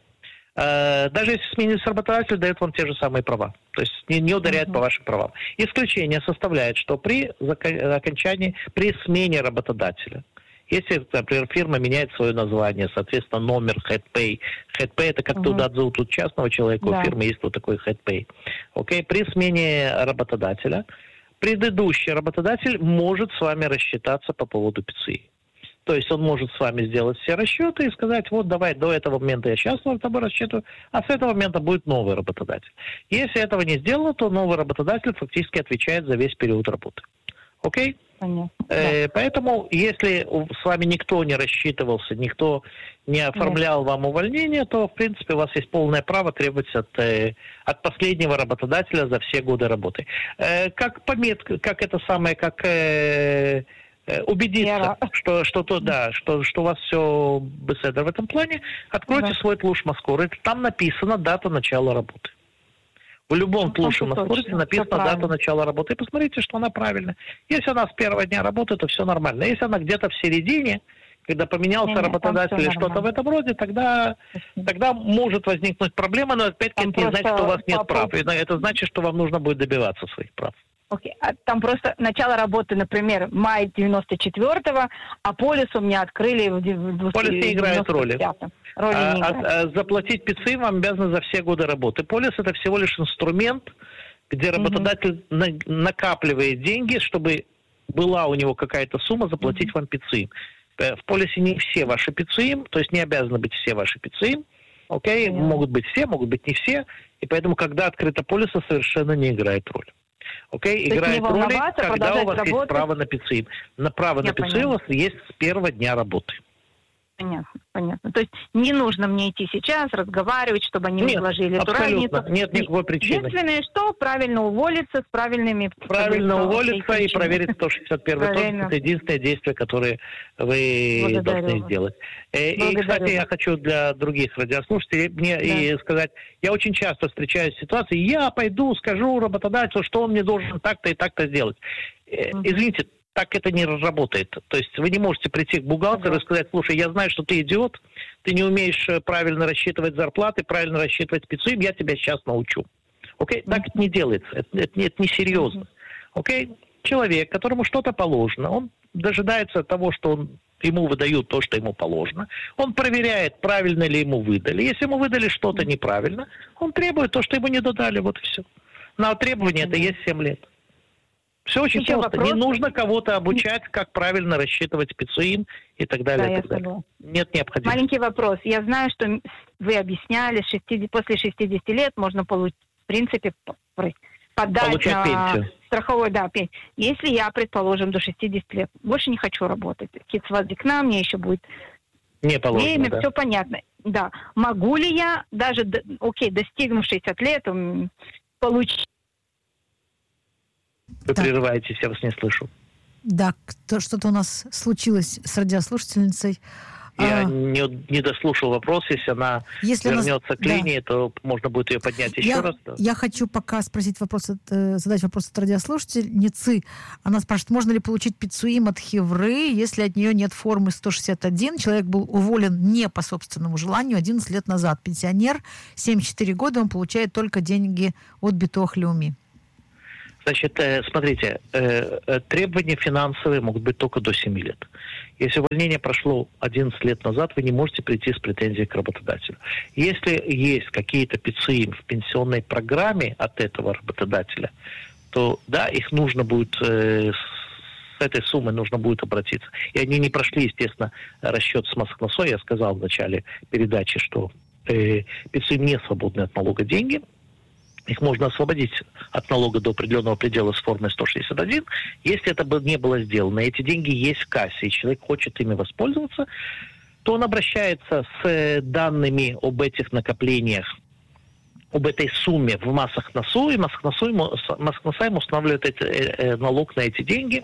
S2: э, даже если сменится работодатель, дает вам те же самые права. То есть не, не ударяет
S6: Мгм.
S2: по вашим правам. Исключение составляет, что при зака- окончании, при смене работодателя, если, например, фирма меняет свое название, соответственно, номер, headpay. Headpay – это как
S6: Мгм.
S2: туда зовут тут частного человека,
S6: Да.
S2: у фирмы есть вот такой headpay. Окей? При смене работодателя, предыдущий работодатель может с вами рассчитаться по поводу пиццы. То есть он может с вами сделать все расчеты и сказать, вот давай до этого момента я сейчас с тобой рассчитываю, а с этого момента будет новый работодатель. Если этого не сделано, то новый работодатель фактически отвечает за весь период работы. Окей?
S6: Понятно.
S2: Э, Поэтому, если у- с вами никто не рассчитывался, никто не оформлял вам увольнение, то, в принципе, у вас есть полное право требовать от, э, от последнего работодателя за все годы работы. Э, Как пометка, как это самое, как э, э, убедиться,
S6: Вера.
S2: что, что, то, да, что, что у вас все беседа в этом плане, откройте
S6: Да.
S2: свой тлуш Маскор. Там написана дата начала работы. В любом
S6: Ну,
S2: тлуше
S6: там-то
S2: Маскор
S6: точно,
S2: написана
S6: всё правильно.
S2: дата начала работы. И посмотрите, что она правильная. Если она с первого дня работы, то все нормально. Если она где-то в середине, когда поменялся
S6: Не-не, там
S2: работодатель
S6: всё
S2: или что-то в
S6: нормально.
S2: этом роде, тогда, тогда может возникнуть проблема, но опять-таки
S6: Там
S2: это не значит,
S6: просто
S2: что у вас нет
S6: по-
S2: прав. И это значит, что вам нужно будет добиваться своих прав.
S6: Окей. А там просто начало работы, например, май девяносто четвёртого, а полис у меня открыли в дев- в
S2: Полис не играет роли.
S6: девяносто пятом. Роли
S2: А-
S6: не
S2: а-
S6: играет.
S2: а заплатить пиццы вам обязаны за все годы работы. Полис – это всего лишь инструмент, где работодатель на- накапливает деньги, чтобы была у него какая-то сумма заплатить вам пиццы. Э, В полисе не все ваши пиццы, то есть не обязаны быть все ваши пиццы. Окей,
S6: Понятно.
S2: могут быть все, могут быть не все. И поэтому, когда открыто полиса, совершенно не играет роли. Окей,
S6: есть
S2: играет
S6: не
S2: роль,
S6: волноваться,
S2: когда у
S6: продолжать
S2: вас есть
S6: работать.
S2: право на пиццы. На право
S6: Я
S2: на пиццы
S6: поняла.
S2: у вас есть с первого дня работы.
S6: Понятно, понятно. То есть не нужно мне идти сейчас, разговаривать, чтобы они
S2: Нет,
S6: разложили эту
S2: абсолютно.
S6: разницу.
S2: Нет никакой причины.
S6: Единственное, что правильно уволиться с правильными...
S2: Правильно
S6: как бы,
S2: уволиться и
S6: исключениями.
S2: проверить сто шестьдесят первый
S6: Правильно.
S2: тонн. Это единственное действие, которое вы
S6: Благодарю
S2: должны
S6: вас.
S2: сделать. Э, И,
S6: Благодарю
S2: кстати,
S6: вас.
S2: я хочу для других радиослушателей мне и сказать, я очень часто встречаюсь с ситуацией, я пойду, скажу работодателю, что он мне должен так-то и так-то сделать. Э,
S6: Мгм.
S2: Извините, так это не работает. То есть вы не можете прийти к бухгалтеру и сказать: слушай, я знаю, что ты идиот, ты не умеешь правильно рассчитывать зарплаты, правильно рассчитывать спецуим, я тебя сейчас научу. Окей? Так это не делается. Это, это, это не серьезно. Окей? Человек, которому что-то положено, он дожидается того, что он, ему выдают то, что ему положено. Он проверяет, правильно ли ему выдали. Если ему выдали что-то неправильно, он требует то, что ему не додали. Вот и все. На требование это есть семь лет. Все очень
S6: Еще
S2: просто.
S6: вопрос?
S2: Не нужно кого-то обучать, как правильно рассчитывать спецуим и так далее.
S6: Да,
S2: и
S6: я
S2: так далее.
S6: согласна.
S2: Нет необходимости.
S6: Маленький вопрос. Я знаю, что вы объясняли, шестьдесят, после шестидесяти лет можно получить, в принципе, подать
S2: Получать
S6: на
S2: пенсию.
S6: страховой, да, пенсию. Если я, предположим, до шестидесяти лет больше не хочу работать, кицвазикна, мне еще будет
S2: Не положено,
S6: время,
S2: да.
S6: все понятно. Да. Могу ли я, даже, окей, достигнув шестидесяти лет, получить...
S2: Вы
S1: Так.
S2: прерываетесь, я вас не слышу.
S1: Да, кто- что-то у нас случилось с радиослушательницей.
S2: Я
S1: А,
S2: не, не дослушал вопрос. Если она
S1: если она с-
S2: вернется к
S1: да.
S2: линии, то можно будет ее поднять еще
S1: я,
S2: раз. Да.
S1: я хочу пока спросить вопрос, от, э, задать вопрос от радиослушательницы. Она спрашивает, можно ли получить пиццуим от Хевры, если от нее нет формы сто шестьдесят один. Человек был уволен не по собственному желанию одиннадцать лет назад. Пенсионер, семьдесят четыре года, он получает только деньги от Битох Леуми.
S2: Значит, э, смотрите, э, э, требования финансовые могут быть только до семи лет. Если увольнение прошло одиннадцать лет назад, вы не можете прийти с претензией к работодателю. Если есть какие-то пиццуим в пенсионной программе от этого работодателя, то да, их нужно будет, э, с этой суммой нужно будет обратиться. И они не прошли, естественно, расчет с Москносой. Я сказал в начале передачи, что э, пиццуим не свободны от налога деньги. Их можно освободить от налога до определенного предела с формой сто шестьдесят один. Если это бы не было сделано, эти деньги есть в кассе, и человек хочет ими воспользоваться, то он обращается с данными об этих накоплениях, об этой сумме в Массахнасу, и Массахнаса ему устанавливает эти, э, налог на эти деньги.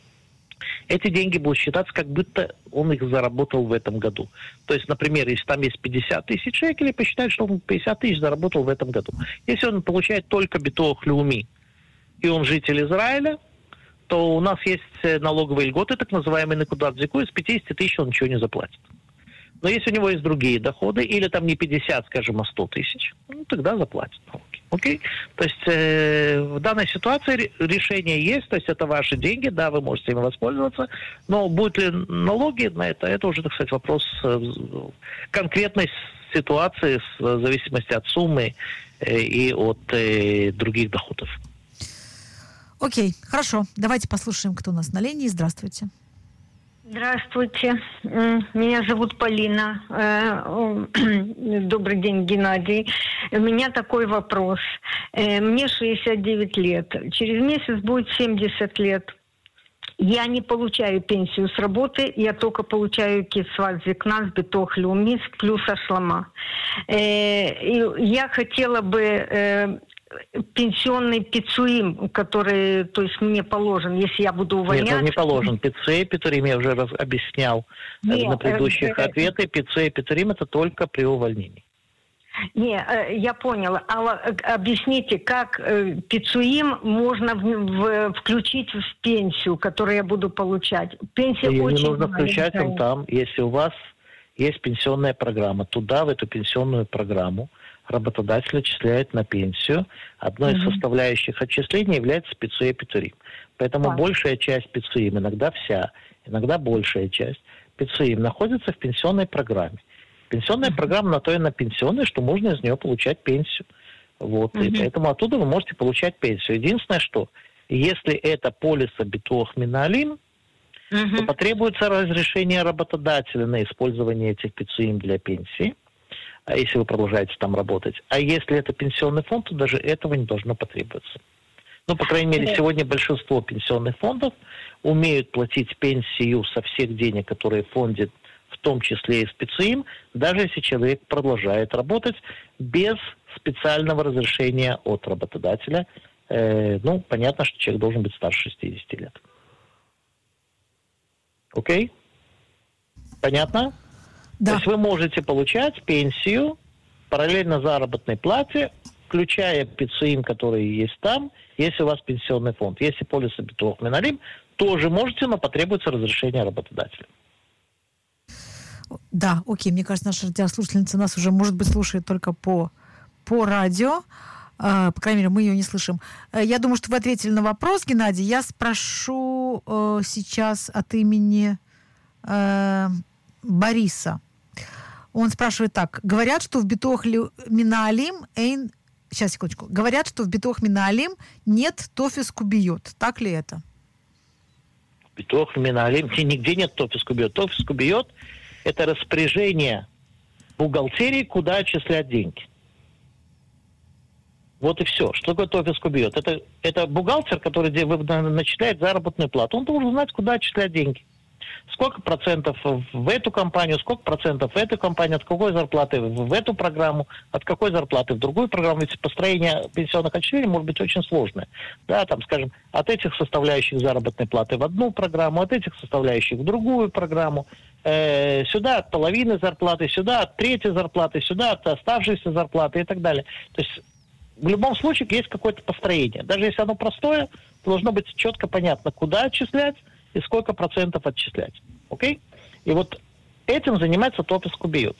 S2: Эти деньги будут считаться, как будто он их заработал в этом году. То есть, например, если там есть пятьдесят тысяч шекелей, посчитают, что он пятьдесят тысяч заработал в этом году. Если он получает только битох леуми, и он житель Израиля, то у нас есть налоговые льготы, так называемые накудат зику, из пятидесяти тысяч он ничего не заплатит. Но если у него есть другие доходы, или там не пятьдесят, скажем, а сто тысяч, ну, тогда заплатит налоги. Окей? То есть э, в данной ситуации решение есть, то есть это ваши деньги, да, вы можете ими воспользоваться, но будут ли налоги на это, это уже, так сказать, вопрос э, конкретной ситуации в зависимости от суммы э, и от э, других доходов.
S1: Окей, хорошо. Давайте послушаем, кто у нас на линии. Здравствуйте.
S7: Здравствуйте, меня зовут Полина. Добрый день, Геннадий. У меня такой вопрос. Мне шестьдесят девять лет. Через месяц будет семьдесят лет. Я не получаю пенсию с работы, я только получаю кицват зикна с битох леуми плюс ашлама. Я хотела бы пенсионный пиццуим, который, то есть, мне положен, если я буду увольняться.
S2: Нет, он не положен. Пиццей, пиццурим я уже раз объяснял Нет, на предыдущих э, ответах. Пиццей, пиццурим это только при увольнении.
S7: Не, я поняла. А объясните, как пиццуим можно в, в, включить в пенсию, которую я буду получать? Пенсия
S2: Ее
S7: очень
S2: не нужно
S7: маленькая.
S2: включать он там, если у вас есть пенсионная программа. Туда, в эту пенсионную программу, работодатель отчисляет на пенсию. Одной mm-hmm. из составляющих отчисления является пиццуя пиццурим. Поэтому да. большая часть пиццуим, иногда вся, иногда большая часть пиццуим находится в пенсионной программе. Пенсионная mm-hmm. программа на то и на пенсионной, что можно из нее получать пенсию. Вот. Mm-hmm. И поэтому оттуда вы можете получать пенсию. Единственное, что если это полиса битуах миналим, mm-hmm. то потребуется разрешение работодателя на использование этих пиццуим для пенсии, а если вы продолжаете там работать. А если это пенсионный фонд, то даже этого не должно потребоваться. Ну, по крайней мере, сегодня большинство пенсионных фондов умеют платить пенсию со всех денег, которые в фонде, в том числе и спецуим, даже если человек продолжает работать без специального разрешения от работодателя. Э, ну, понятно, что человек должен быть старше шестидесяти лет. Окей? Понятно?
S1: Да.
S2: То есть вы можете получать пенсию параллельно заработной плате, включая пиццуим, который есть там, если у вас пенсионный фонд. Если полиса битуах миналим, тоже можете, но потребуется разрешение работодателя.
S1: Да, окей, мне кажется, наша радиослушательница нас уже, может быть, слушает только по, по радио. Uh, по крайней мере, мы ее не слышим. Uh, я думаю, что вы ответили на вопрос, Геннадий. Я спрошу uh, сейчас от имени uh, Бориса. Он спрашивает так. Говорят, что в Битуах Минаалим эйн... Сейчас, секундочку. Говорят, что в Битуах Минаалим нет тофис кубиот. Так ли это?
S2: Битуах Минаалим... Нигде нет тофис кубиот. Тофис кубиот – это распоряжение бухгалтерии, куда отчислять деньги. Вот и все. Что такое тофис кубиот? Это, это бухгалтер, который начисляет заработную плату. Он должен знать, куда отчислять деньги. Сколько процентов в эту компанию, сколько процентов в эту компанию, от какой зарплаты в эту программу, от какой зарплаты в другую программу. Ведь построение пенсионных отчислений может быть очень сложное. Да, там, скажем, от этих составляющих заработной платы в одну программу, от этих составляющих в другую программу. Э, сюда от половины зарплаты, сюда от трети зарплаты, сюда от оставшейся зарплаты и так далее. То есть в любом случае есть какое-то построение. Даже если оно простое, должно быть четко понятно, куда отчислять и сколько процентов отчислять. Окей? И вот этим занимается тофис кубиот.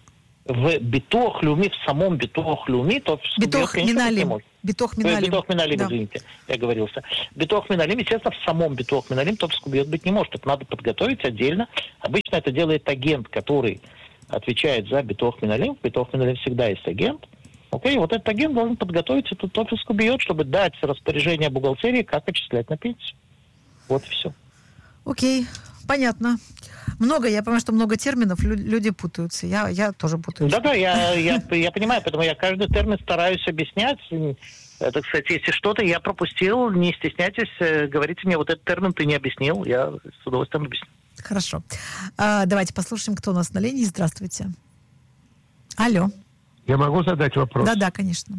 S2: В Битуах Леуми, в самом Битуах Леуми, тофис кубиот не может.
S1: Битуах Минаалим.
S2: Битуах Минаалим, да. Извините, я говорился. Битуах Минаалим, естественно, в самом Битуах Минаалим тофис кубиот быть не может. Это надо подготовить отдельно. Обычно это делает агент, который отвечает за Битуах Минаалим. В Битуах Минаалим всегда есть агент. Окей, вот этот агент должен подготовить этот тофис кубиот, чтобы дать распоряжение бухгалтерии, как отчислять на пенсию. Вот и все.
S1: Окей, понятно. Много, я понимаю, что много терминов, лю- люди путаются. Я, я тоже путаюсь.
S2: Да-да, я, я, я понимаю, поэтому я каждый термин стараюсь объяснять. Это, кстати, если что-то я пропустил, не стесняйтесь, говорите мне, вот этот термин ты не объяснил, я с удовольствием объясню.
S1: Хорошо. А, давайте послушаем, кто у нас на линии. Здравствуйте. Алло.
S8: Я могу задать вопрос?
S1: Да-да, конечно.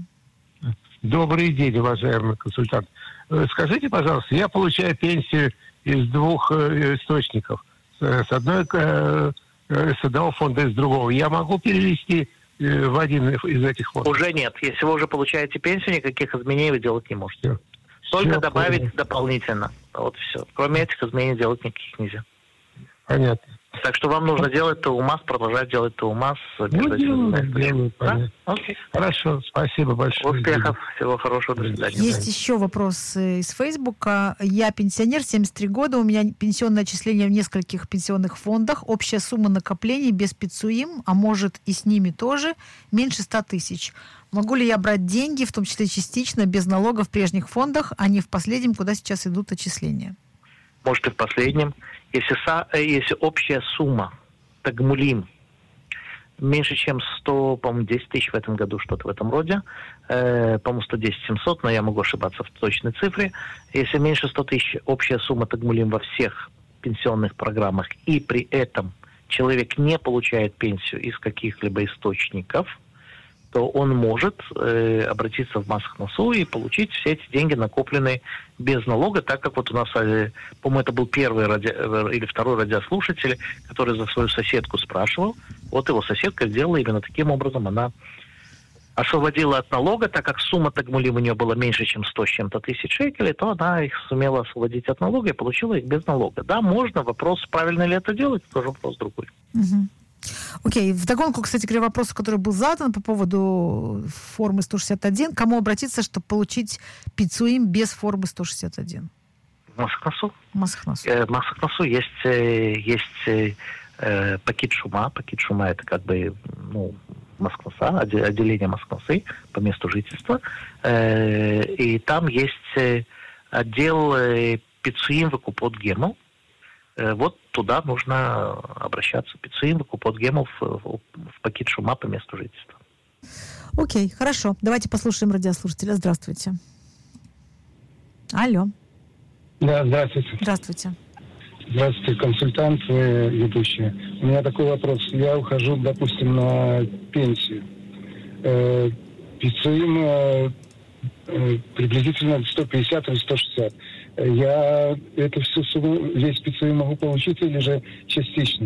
S8: Добрый день, уважаемый консультант. Скажите, пожалуйста, я получаю пенсию из двух э, источников. С, с, одной, э, с одного фонда и с другого. Я могу перевести э, в один из этих фондов?
S2: Уже нет. Если вы уже получаете пенсию, никаких изменений вы делать не можете. Все. Только все добавить понял. Дополнительно. Вот все. Кроме этих изменений делать никаких нельзя.
S8: Понятно.
S2: Так что вам нужно делать ТОУМАС, продолжать делать ТОУМАС.
S8: Ну, делаю, делаю, да? Окей. Хорошо, спасибо большое.
S2: Успехов, всего хорошего, до свидания.
S1: Есть еще вопрос из Фейсбука. Я пенсионер, семьдесят три года, у меня пенсионное отчисление в нескольких пенсионных фондах. Общая сумма накоплений без пицуим, а может и с ними тоже, меньше ста тысяч. Могу ли я брать деньги, в том числе частично, без налога в прежних фондах, а не в последнем, куда сейчас идут отчисления?
S2: Может и в последнем. Если, если общая сумма тагмулим меньше, чем сто, по-моему, десять тысяч в этом году, что-то в этом роде, э, по-моему, сто десять семьсот, но я могу ошибаться в точной цифре. Если меньше ста тысяч общая сумма тагмулим во всех пенсионных программах, и при этом человек не получает пенсию из каких-либо источников, то он может э, обратиться в Масахнасу и получить все эти деньги, накопленные без налога, так как вот у нас, э, по-моему, это был первый ради... или второй радиослушатель, который за свою соседку спрашивал. Вот его соседка сделала именно таким образом. Она освободила от налога, так как сумма тагмулим у нее была меньше, чем сто с чем-то тысяч шекелей, то она их сумела освободить от налога и получила их без налога. Да, можно. Вопрос, правильно ли это делать, тоже вопрос другой.
S1: Угу. Окей. Вдогонку, кстати говоря, вопрос, который был задан по поводу формы сто шестьдесят один. Кому обратиться, чтобы получить пицуим без формы сто шестьдесят один?
S2: Масахнасу.
S1: Масахнасу.
S2: Э, Масахнасу есть, э, есть э, пакет шума. Пакет шума это как бы, ну, Масахнаса, отделение Масахнасы по месту жительства. Э, и там есть э, отдел э, пицуим выкупот гемл. Вот туда нужно обращаться. Пицуим, купот гемов в, в пакет шума по месту жительства.
S1: Окей, хорошо. Давайте послушаем радиослушателя. Здравствуйте. Алло.
S9: Да, здравствуйте.
S1: Здравствуйте.
S9: Здравствуйте, консультант, вы ведущие. У меня такой вопрос. Я ухожу, допустим, на пенсию. Э, пицуим э, э, приблизительно сто пятьдесят или сто шестьдесят. Я эту всю сумму, весь пицуим могу получить или же частично?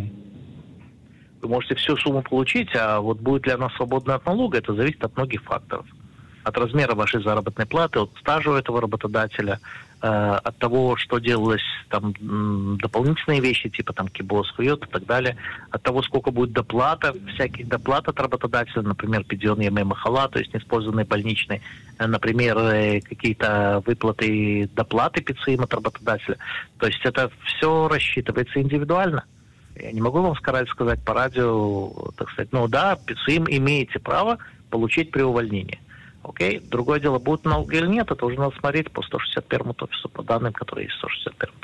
S2: Вы можете всю сумму получить, а вот будет ли она свободна от налога, это зависит от многих факторов. от размера вашей заработной платы, от стажа у этого работодателя, э, от того, что делалось, там, м, дополнительные вещи, типа там кибос, хует и так далее, от того, сколько будет доплата, всяких доплат от работодателя, например, пидион яме махала, то есть неиспользованный больничный, э, например, э, какие-то выплаты доплаты пиццеим от работодателя. То есть это все рассчитывается индивидуально. Я не могу вам сказать, сказать по радио, так сказать, ну да, пиццеим имеете право получить при увольнении. Окей? Другое дело, будут налоги или нет, это уже надо смотреть по сто шестьдесят первому офису, по данным, которые есть в сто шестьдесят первом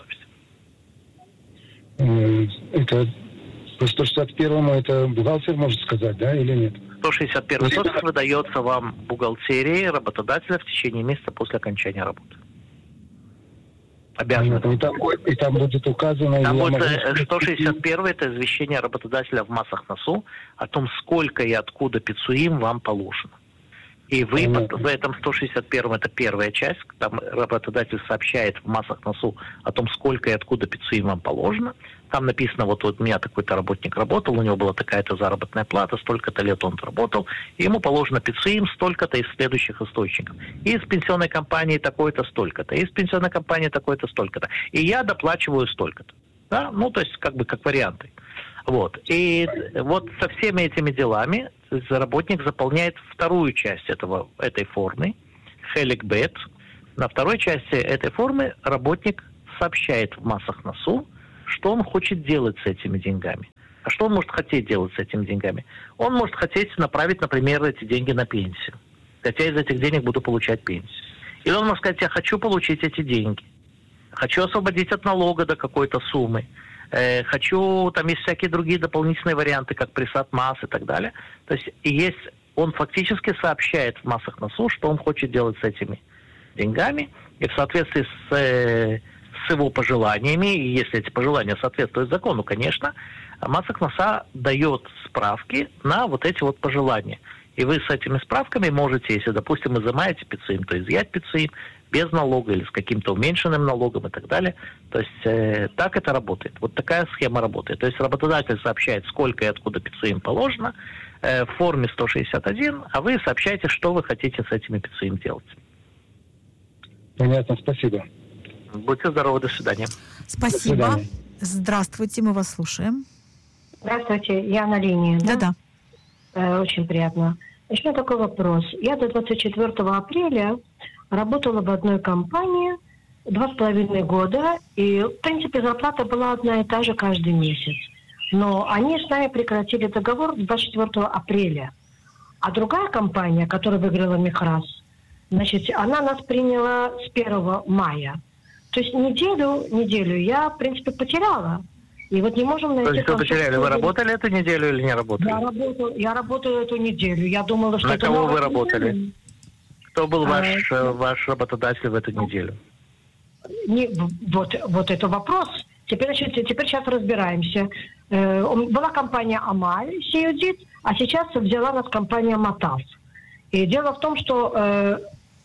S2: офисе.
S9: Это по сто шестьдесят первому это бухгалтер может сказать, да, или нет?
S2: сто шестьдесят первый офис выдается вам бухгалтерии работодателя в течение месяца после окончания работы. Обязаны.
S9: И там, и там будет указано...
S2: Там будет могу... сто шестьдесят первый это извещение работодателя в массах НАСУ о том, сколько и откуда пиццуим вам положено. И вы mm-hmm. в этом сто шестьдесят первом, это первая часть, там работодатель сообщает в массах НАСУ о том, сколько и откуда пиццуим вам положено. Там написано, вот, вот у меня такой-то работник работал, у него была такая-то заработная плата, столько-то лет он работал, и ему положено пиццуим столько-то из следующих источников. И из пенсионной компании такой-то столько-то, и из пенсионной компании такой-то столько-то. И я доплачиваю столько-то. Да? Ну, то есть, как бы, как варианты. Вот. И вот со всеми этими делами работник заполняет вторую часть этого, этой формы, хеликбет. На второй части этой формы работник сообщает в массах НАСУ, что он хочет делать с этими деньгами. А что он может хотеть делать с этими деньгами? Он может хотеть направить, например, эти деньги на пенсию. Хотя из этих денег буду получать пенсию. Или он может сказать, я хочу получить эти деньги. Хочу освободить от налога до какой-то суммы. Э, хочу, там есть всякие другие дополнительные варианты, как присад масс и так далее. То есть и есть, он фактически сообщает в массах НАСУ, что он хочет делать с этими деньгами. И в соответствии с... Э, с его пожеланиями, и если эти пожелания соответствуют закону, конечно, массах НАСА дает справки на вот эти вот пожелания. И вы с этими справками можете, если, допустим, изымаете пиццеим, то изъять пиццеим без налога или с каким-то уменьшенным налогом и так далее. То есть э, так это работает. Вот такая схема работает. То есть работодатель сообщает, сколько и откуда пиццеим положено э, в форме сто шестьдесят один, а вы сообщаете, что вы хотите с этими пиццеим делать.
S9: Понятно, спасибо.
S2: Будьте здоровы, до свидания.
S1: Спасибо. До свидания. Здравствуйте, мы вас слушаем.
S7: Здравствуйте, я на линии.
S1: Да-да.
S7: Э, очень приятно. Еще такой вопрос. Я до двадцать четвёртого апреля работала в одной компании два с половиной года, и, в принципе, зарплата была одна и та же каждый месяц. Но они с нами прекратили договор двадцать четвёртого апреля. А другая компания, которая выиграла Мехраз, значит, она нас приняла с первого мая. То есть неделю, неделю я, в принципе, потеряла. И вот не можем найти...
S2: То есть вы потеряли? Вы работали эту неделю или не работали?
S7: Я работала, я работала эту неделю. Я думала, что...
S2: На
S7: это
S2: кого вы работали? Кто был
S7: а,
S2: ваш, а, ваш работодатель в эту неделю?
S7: Не, вот, вот это вопрос. Теперь, значит, теперь сейчас разбираемся. Э, была компания Амаль Сиюдит, а сейчас взяла нас компания Матав. И дело в том, что... Э,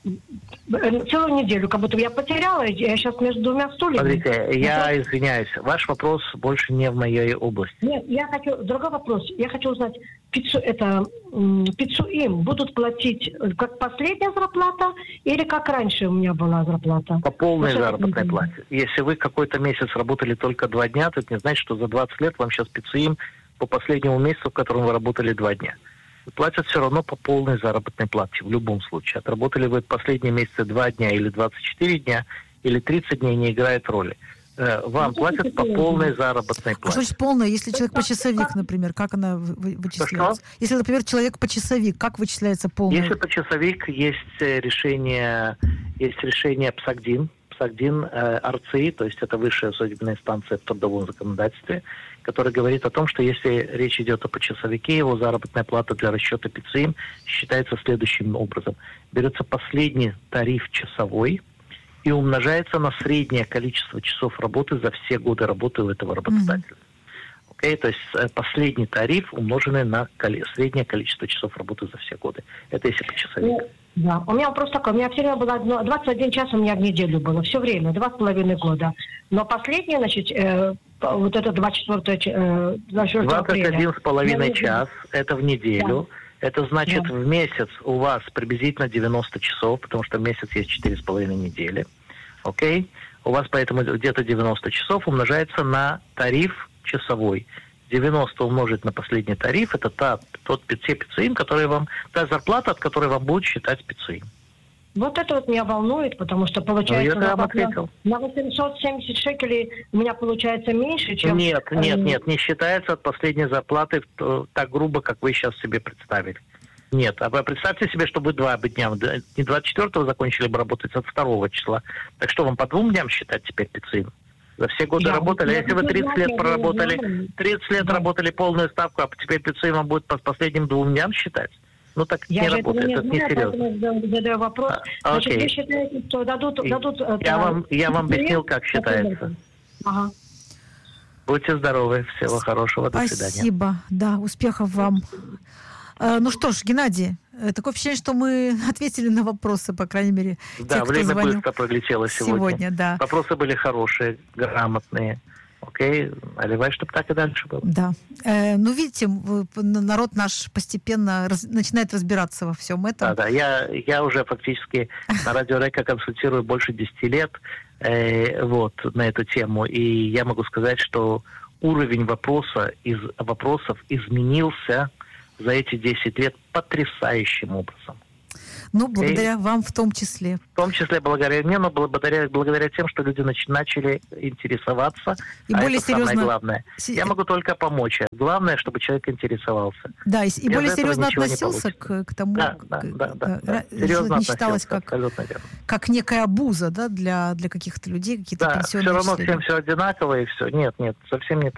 S7: целую неделю, как будто я потеряла, я сейчас между двумя стульями.
S2: Смотрите, я извиняюсь, ваш вопрос больше не в моей области.
S7: Нет, я хочу, другой вопрос. Я хочу узнать, пиццу, это, пиццу им будут платить как последняя зарплата или как раньше у меня была зарплата?
S2: По полной Потому заработной что... плате. Если вы какой-то месяц работали только два дня, то это не значит, что за двадцать лет вам сейчас пиццу им по последнему месяцу, в котором вы работали два дня. Платят все равно по полной заработной плате, в любом случае. Отработали вы последние месяцы два дня или двадцать четыре дня, или тридцать дней, не играет роли. Вам платят по полной заработной плате.
S1: А что значит полная? Если человек почасовик, например, как она вычисляется?
S2: Что?
S1: Если, например, человек почасовик, как вычисляется полная?
S2: Если почасовик, есть решение, есть решение Псагдин, Псагдин э, Арци, то есть это высшая судебная инстанция в трудовом законодательстве, который говорит о том, что если речь идет о почасовике, его заработная плата для расчета пиццеим считается следующим образом. Берется последний тариф часовой и умножается на среднее количество часов работы за все годы работы у этого работодателя. Mm-hmm. Okay? То есть последний тариф, умноженный на коли- среднее количество часов работы за все годы. Это если почасовик.
S7: Да, у меня вопрос такой. У меня все время было двадцать один час, у меня в неделю было. Все время, два с половиной года. Но последнее, значит, э, вот это двадцать четвёртое, э, двадцать четвёртое
S2: двадцать один с половиной час, это в неделю. Это значит,
S7: Да.
S2: в месяц у вас приблизительно девяносто часов, потому что в месяц есть четыре с половиной недели. Окей? У вас поэтому где-то девяносто часов умножается на тариф часовой. девяносто умножить на последний тариф, это та, тот те пиццеим, которые вам, та зарплата, от которой вам будут считать пиццеим.
S7: Вот это вот меня волнует, потому что
S2: Ну,
S7: получается
S2: я вам
S7: на,
S2: ответил.
S7: на восемьсот семьдесят шекелей у меня получается меньше, чем...
S2: Нет, нет,
S7: э,
S2: нет, не считается от последней зарплаты э, так грубо, как вы сейчас себе представили. Нет, а вы представьте себе, что вы два дня, не двадцать четвёртого закончили бы работать, а второго числа. Так что вам по двум дням считать теперь пиццеим? За все годы
S7: Я-
S2: работали.
S7: я
S2: Если вы
S7: хочу
S2: тридцать
S7: знать,
S2: лет
S7: я
S2: проработали,
S7: знаю.
S2: тридцать лет
S7: Да.
S2: работали полную ставку, а теперь пиццеим вам будет по последним двум дням считать? Ну так
S7: Я
S2: не
S7: же этого
S2: работает,
S7: не
S2: это
S7: знаю,
S2: несерьезно.
S7: поэтому я задаю вопрос.
S2: А,
S7: Значит,
S2: окей.
S7: вы считаете, что дадут...
S2: И-
S7: дадут это,
S2: Я вам, я вам объяснил, как
S7: пиццеим?
S2: считается.
S7: Ага.
S2: Будьте здоровы, всего хорошего, до свидания.
S1: Спасибо. Да, успехов вам. Э, Ну что ж, Геннадий, э, такое впечатление, что мы ответили на вопросы, по крайней мере,
S2: Да,
S1: тех, кто
S2: время
S1: звонил
S2: быстро пролетело сегодня.
S1: сегодня. Да.
S2: Вопросы были хорошие, грамотные. Окей, наливай, чтобы так и дальше было.
S1: Да. Э, ну, видите, в- н- народ наш постепенно раз- начинает разбираться во всем этом.
S2: Да, да, я, я уже фактически на радио Река консультирую больше десяти лет э, вот, на эту тему, и я могу сказать, что уровень вопроса из, вопросов изменился за эти десять лет потрясающим образом.
S1: Ну, благодаря вам в том числе.
S2: В том числе благодаря мне, но благодаря, благодаря тем, что люди нач- начали интересоваться,
S1: И
S2: а
S1: более
S2: это самое
S1: серьезно-
S2: главное.
S1: Се-
S2: Я могу только помочь. Главное, чтобы человек интересовался.
S1: Да, и, с- и
S2: Без
S1: более
S2: этого
S1: серьезно
S2: ничего не
S1: относился к, к тому,
S2: Да, да,
S1: к-
S2: да, да,
S1: да,
S2: да.
S1: ра-
S2: Серьезно
S1: не считалось
S2: относился,
S1: как,
S2: абсолютно верно.
S1: как некая обуза, да, для, для каких-то людей, какие-то
S2: Да,
S1: пенсионные
S2: все равно
S1: числа.
S2: всем все одинаково и все. Нет, нет, совсем не